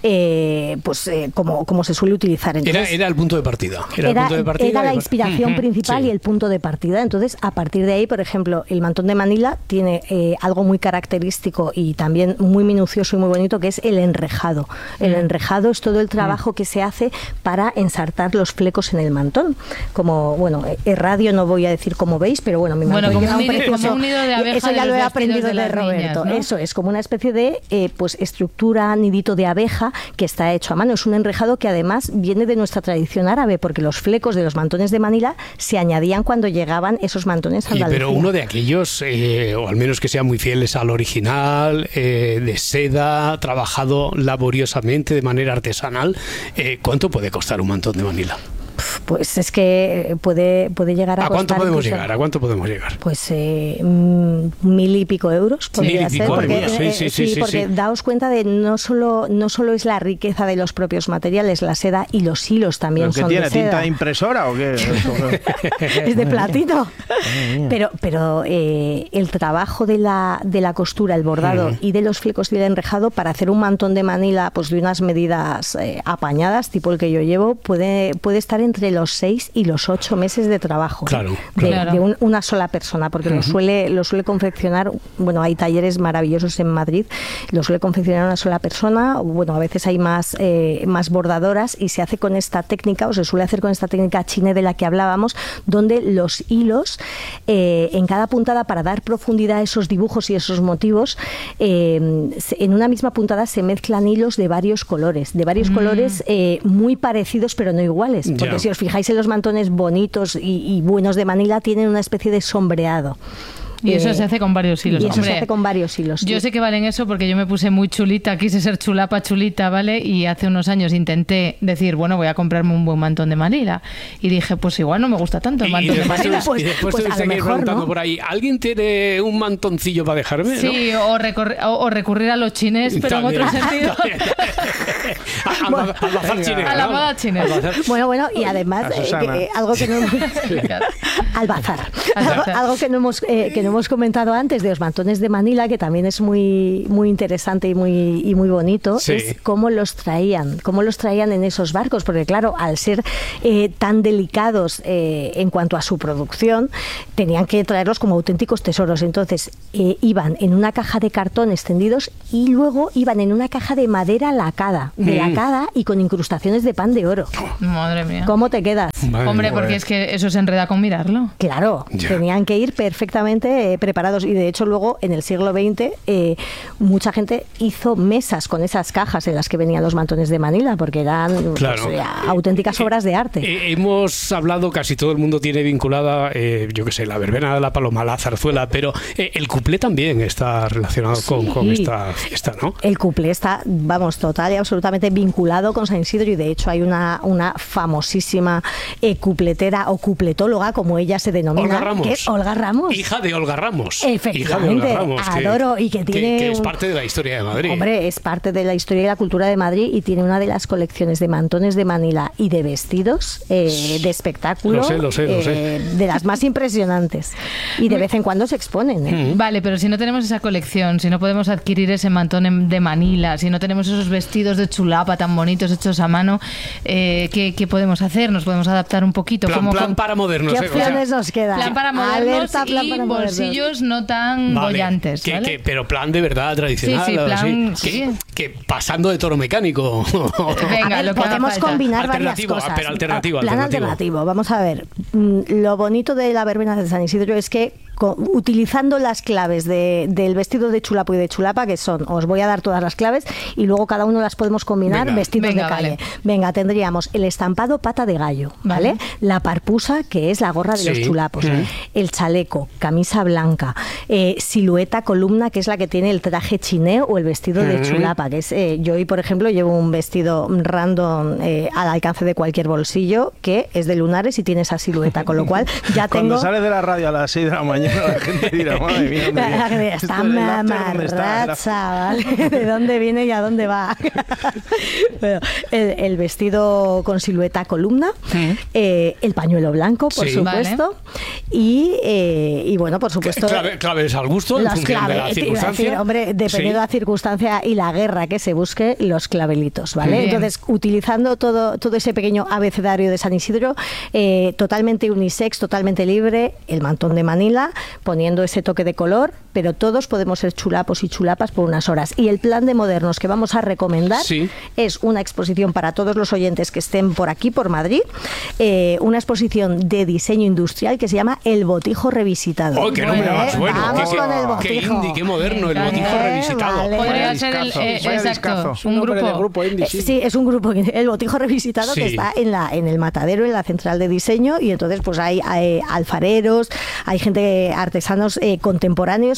eh, pues eh, como, como se suele utilizar. Era, Entonces, era el punto de partida. Era, el era, punto de partida era la y- inspiración Ujú, principal sí. y el punto de partida. Entonces, a partir de ahí, por ejemplo, el mantón de Manila tiene eh, algo muy característico y también muy minucioso y muy bonito, que es el enrejado. El Mm. enrejado es todo el trabajo que se hace para ensartar los flecos en el mantón. Como, bueno, es radio, no voy a decir como veis, pero bueno, mi Bueno, mantón como lleva un un nido- precioso- como un nido de abeja Eso de ya los lo he vestidos aprendido de de, las Roberto. niñas, ¿no? Eso es, como una especie de eh, pues estructura, nidito de abeja que está hecho a mano. Es un enrejado que además viene de nuestra tradición árabe, porque los flecos de los mantones de Manila se añadían cuando llegaban esos mantones a Y, Andalucía. pero uno de aquellos, eh, o al menos que sean muy fieles al original, eh, de seda, trabajado laboriosamente de manera artesanal, eh, ¿cuánto puede costar un mantón de Manila? Pues es que puede, puede llegar a ¿A cuánto costar podemos incluso, llegar? ¿A cuánto podemos llegar? Pues eh, mm, mil y pico euros podría Mil y ser. pico Porque, euros, sí, eh, sí, sí, sí, porque sí. daos cuenta de no solo, no solo es la riqueza de los propios materiales, la seda y los hilos también ¿Pero qué son tiene? de seda. ¿Tinta de impresora o qué? Es de platino. Pero, pero eh, el trabajo de la, de la costura, el bordado Mm. y de los flecos y el enrejado para hacer un mantón de Manila pues de unas medidas eh, apañadas, tipo el que yo llevo, puede, puede estar entre los seis y los ocho meses de trabajo. Claro, De, claro. de un- una sola persona, porque lo Ujú. suele, lo suele confeccionar, bueno, hay talleres maravillosos en Madrid, lo suele confeccionar una sola persona, o, bueno, a veces hay más, eh, más bordadoras y se hace con esta técnica, o se suele hacer con esta técnica chine de la que hablábamos, donde los hilos eh, en cada puntada, para dar profundidad a esos dibujos y esos motivos, eh, se- en una misma puntada se mezclan hilos de varios colores, de varios Mm. colores eh, muy parecidos pero no iguales, porque Ya. si os fijáis en los mantones bonitos y, y buenos de Manila, tienen una especie de sombreado. Y eso Eh, se hace con varios hilos. Y eso Hombre, se hace con varios hilos. yo sí. sé que valen eso porque yo me puse muy chulita, quise ser chulapa chulita, ¿vale? Y hace unos años intenté decir, bueno, voy a comprarme un buen mantón de Manila. Y dije, pues igual no me gusta tanto el Y mantón de después, Manila. y después te seguir preguntando por ahí, ¿alguien tiene un mantoncillo para dejarme? ¿no? Sí, o, recorri- o- o recurrir a los chines, pero También. en otro sentido. Al, ba- al bazar chinés, A la ¿no? moda chinés. Al bazar. Bueno, bueno, y además, A eh, Susana. que, eh, algo que no hemos... al bazar. Al Algo, bazar. algo que no hemos eh, que no hemos comentado antes de los mantones de Manila, que también es muy muy interesante y muy y muy bonito, Sí. es cómo los traían, cómo los traían en esos barcos, porque claro, al ser eh, tan delicados eh, en cuanto a su producción, tenían que traerlos como auténticos tesoros. Entonces eh, iban en una caja de cartón extendidos y luego iban en una caja de madera lacada, de Mm. lacada y con incrustaciones de pan de oro. Madre mía. ¿Cómo te quedas? Madre Hombre, mía, porque joder. es que eso se enreda con mirarlo. Claro, Ya. tenían que ir perfectamente eh, preparados y de hecho luego en el siglo veinte eh, mucha gente hizo mesas con esas cajas en las que venían los mantones de Manila porque eran pues, Claro. eh, auténticas obras de arte. Eh, hemos hablado, casi todo el mundo tiene vinculada, eh, yo qué sé, la verbena de la paloma, la zarzuela, pero eh, el cuplé también está relacionado con, con Sí. esta fiesta, ¿no? El cuplé está, vamos, total y absolutamente vinculado con San Isidro y de hecho hay una, una famosísima eh, cupletera o cupletóloga, como ella se denomina, Olga Ramos. que es Olga Ramos. Hija de Olga Ramos. Efectivamente, Hija de Olga Ramos, que- adoro y que tiene que es un- parte de la historia de Madrid. Hombre, es parte de la historia y la cultura de Madrid y tiene una de las colecciones de mantones de Manila y de vestidos eh, de espectáculo Lo sé, lo sé, lo eh, sé. de las más impresionantes y de vez en cuando se exponen. ¿eh? Vale, pero si no tenemos esa colección, si no podemos adquirir ese mantón en- de Manila, si no tenemos esos vestidos de chulapa tan bonitos hechos a mano, eh, ¿qué, qué podemos hacer? ¿Nos podemos adaptar un poquito? Plan, ¿Cómo plan con- para modernos. ¿Qué eh, o sea, opciones nos quedan? Plan para modernos Alerta, plan y para modernos. bolsillos no tan Vale, bollantes, que- ¿vale? que- pero plan de verdad tradicional. Sí, sí, o plan- así, sí. Que, que pasando de toro mecánico. Venga, A ver, lo que haga podemos falta. combinar varias Alternativo, cosas. pero alternativo, Plan alternativo. alternativo. Vamos a ver. Mm, Lo bonito de la verbena de San Isidro es que co- utilizando las claves de- del vestido de chulapo y de chulapa, que son, os voy a dar todas las claves y luego cada uno las podemos combinar, Venga, vestidos venga, de calle. vale. Venga, tendríamos el estampado pata de gallo, ¿vale? Vale. La parpusa, que es la gorra de Sí. los chulapos. Ujú. El chaleco, camisa blanca, eh, silueta columna, que es la que tiene el traje chiné o el vestido de Ujú. chulapa, que es, eh, yo hoy, por ejemplo, llevo un vestido random eh, al alcance de cualquier bolsillo, que es de lunares y tiene esa silueta, con lo cual ya Cuando tengo... sales de la radio a las seis de la mañana, la gente dirá, madre mía, hombre, Está esto del after, ¿dónde está? mamarracha, ¿vale? ¿De dónde viene y a dónde va? Bueno, el, el vestido con silueta columna, eh, el pañuelo blanco, por Sí. supuesto, y, eh, y bueno, por supuesto... Clave- claves al gusto, en Los función de la claves, te iba a decir, circunstancia. hombre, dependiendo Sí. de la circunstancia y la guerra que se busque, los clavelitos, ¿vale? Bien. Entonces, utilizando todo, todo ese pequeño abecedario de San Isidro, eh, totalmente unisex, totalmente libre, el mantón de Manila, poniendo ese toque de color, pero todos podemos ser chulapos y chulapas por unas horas. Y el plan de modernos que vamos a recomendar Sí. es una exposición para todos los oyentes que estén por aquí, por Madrid, eh, una exposición de diseño industrial que se llama El Botijo Revisitado. ¡Oh, qué nombre ¿Eh? más bueno! Vamos qué, con el qué botijo. indie, qué moderno, el Me botijo encanta. revisitado. Vale. Podría Vaya ser el, discazo, eh, vaya exacto, discazo. un Nombre de grupo. grupo indie, Eh, sí. Sí, es un grupo, el Botijo Revisitado, que Sí. está en la en el Matadero, en la central de diseño, y entonces pues hay, hay alfareros, hay gente, artesanos eh, contemporáneos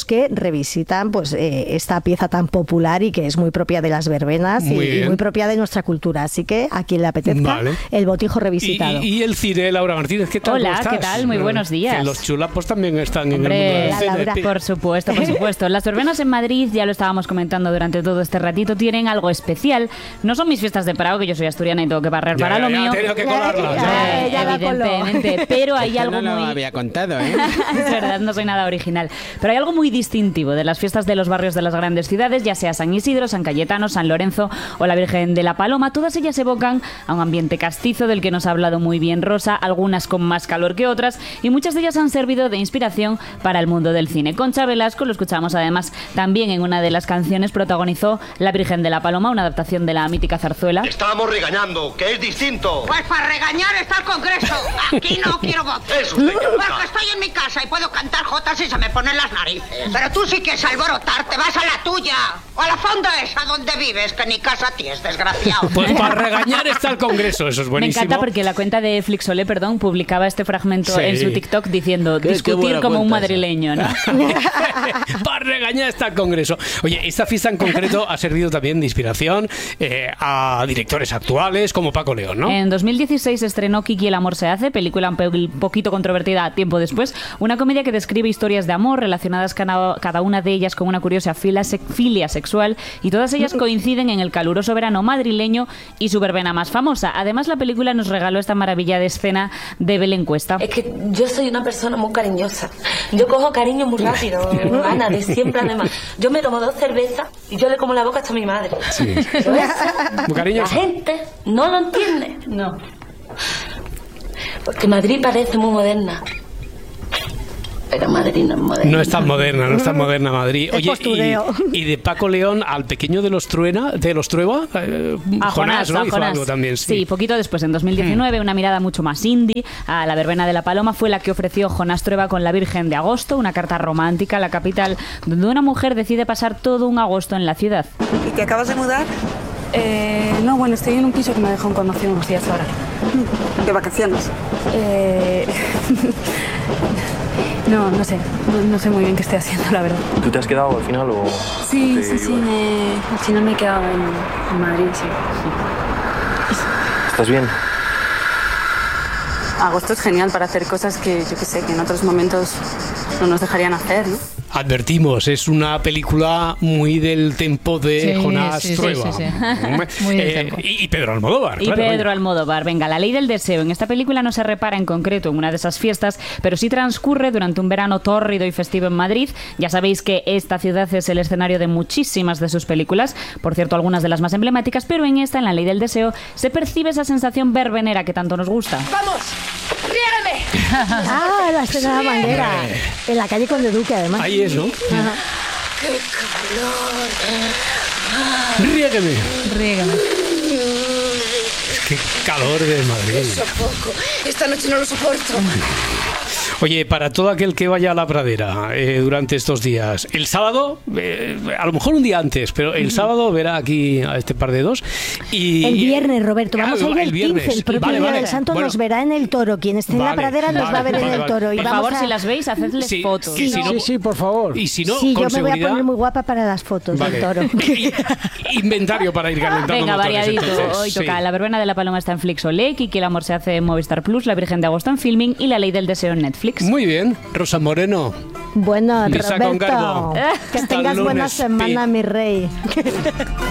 amigos que revisitan pues eh, esta pieza tan popular y que es muy propia de las verbenas Muy y, y muy propia de nuestra cultura. Así que a quien le apetezca, Vale. el botijo revisitado. Y, y, y el cine, Laura Martínez, ¿qué tal? Hola, ¿Cómo estás? ¿qué tal? Muy buenos días. Que los chulapos también están Hombre, en el mundo del cine. por supuesto, por supuesto. Las verbenas en Madrid, ya lo estábamos comentando durante todo este ratito, tienen algo especial. No son mis fiestas de Prado, que yo soy asturiana y tengo que barrer Ya, para ya, lo ya, mío. ha tenido que colarlas, Eh, ya la coló. evidentemente, pero hay Esto algo no muy... lo había contado, ¿eh? Es verdad, no soy nada original. Pero hay algo muy distintivo de las fiestas de los barrios de las grandes ciudades, ya sea San Isidro, San Cayetano, San Lorenzo o la Virgen de la Paloma. Todas ellas evocan a un ambiente castizo del que nos ha hablado muy bien Rosa, algunas con más calor que otras, y muchas de ellas han servido de inspiración para el mundo del cine. Concha Velasco, lo escuchamos además también en una de las canciones, protagonizó La Virgen de la Paloma, una adaptación de la mítica zarzuela. Estábamos regañando, que es distinto. Pues para regañar está el Congreso. Aquí no quiero voz. Es usted que Porque estoy en mi casa y puedo cantar jotas y se me ponen las narices. Pero tú sí quieres alborotar, te vas a la tuya. O a la fonda esa donde vives, que ni casa tienes, desgraciado. Pues para regañar está el Congreso, eso es Me buenísimo. encanta porque la cuenta de Flixolé, perdón, publicaba este fragmento Sí. en su TikTok diciendo Qué- qué discutir buena como un cuenta esa. madrileño, ¿no? Para regañar está el Congreso. Oye, esta fiesta en concreto ha servido también de inspiración eh, a directores actuales como Paco León, ¿no? En dos mil dieciséis estrenó Kiki el amor se hace, película un pe- poquito controvertida tiempo después, una comedia que describe historias de amor relacionadas cana- cada una de ellas con una curiosa fila se- filia sexual, y todas ellas coinciden en el caluroso verano madrileño y su verbena más famosa. Además, la película nos regaló esta maravilla de escena de Belén Cuesta. Es que yo soy una persona muy cariñosa. Yo cojo cariño muy rápido, Ana, de siempre además. Yo me tomo dos cervezas y yo le como la boca hasta a mi madre. Sí. Pero eso, Muy cariñosa. la gente no lo entiende. No. Porque Madrid parece muy moderna. Pero Madrid no es moderna. No es tan moderna, no es tan moderna Madrid. Es Oye, postureo. y, y de Paco León al pequeño de los Truena, de los Trueba, eh, A Jonás, ¿no? a Hizo Jonás. algo también, sí. Sí, poquito después, en dos mil diecinueve, una mirada mucho más indie a la verbena de la Paloma fue la que ofreció Jonás Trueba con La Virgen de Agosto, una carta romántica a la capital, donde una mujer decide pasar todo un agosto en la ciudad. ¿Y te acabas de mudar? Eh, no, bueno, estoy en un piso que me dejó un conocido unos días ahora. ¿De vacaciones? Eh... no, no sé. No, no sé muy bien qué estoy haciendo, la verdad. ¿Tú te has quedado al final o...? Sí, te sí, sí. ibas? Me... Al final me he quedado en, en Madrid, sí. ¿Estás bien? Agosto es genial para hacer cosas que, yo qué sé, que en otros momentos no nos dejarían hacer, ¿no? Advertimos, es una película muy del tempo de Sí, Jonás sí, sí, Trueba. sí, sí. Muy del Eh, tempo. y, y Pedro Almodóvar, Y claro. Pedro Almodóvar. Venga, La ley del deseo. En esta película no se repara en concreto en una de esas fiestas, pero sí transcurre durante un verano tórrido y festivo en Madrid. Ya sabéis que esta ciudad es el escenario de muchísimas de sus películas, por cierto, algunas de las más emblemáticas, pero en esta, en La ley del deseo, se percibe esa sensación verbenera que tanto nos gusta. ¡Vamos! ¡Riégame! Ah, la escena de la manguera. En la calle Conde Duque, además. Ahí es, ¿no? Ajá. ¡Qué calor! Riégueme. Riégame. Qué calor de Madrid. Sofoco. Esta noche no lo soporto. Oye, para todo aquel que vaya a la pradera eh, durante estos días, el sábado, eh, a lo mejor un día antes, pero el sábado verá aquí a este par de dos. Y, El viernes, Roberto, vamos Ah, a ir el, el viernes. quince, el propio Vale, día vale. del Santo Bueno. nos verá en el Toro. Quien esté en la Vale, pradera nos vale, va a ver vale, en el vale. Toro. Y Por vamos favor, a... si las veis, hacedles Sí, fotos. y si no- Sí, sí, por favor. Y si no, Sí, con yo me voy a seguridad, poner muy guapa para las fotos Vale. del Toro. inventario para ir calentando Venga, motores, variadito. entonces. Hoy Sí. toca La verbena de la Paloma está en Flixolé, Kiki el amor se hace en Movistar Plus, La Virgen de Agosto en Filming y La ley del deseo en Netflix. Muy bien, Rosa Moreno. Bueno, Lisa con Roberto, Garbo. que Hasta tengas el buena lunes. semana, mi rey.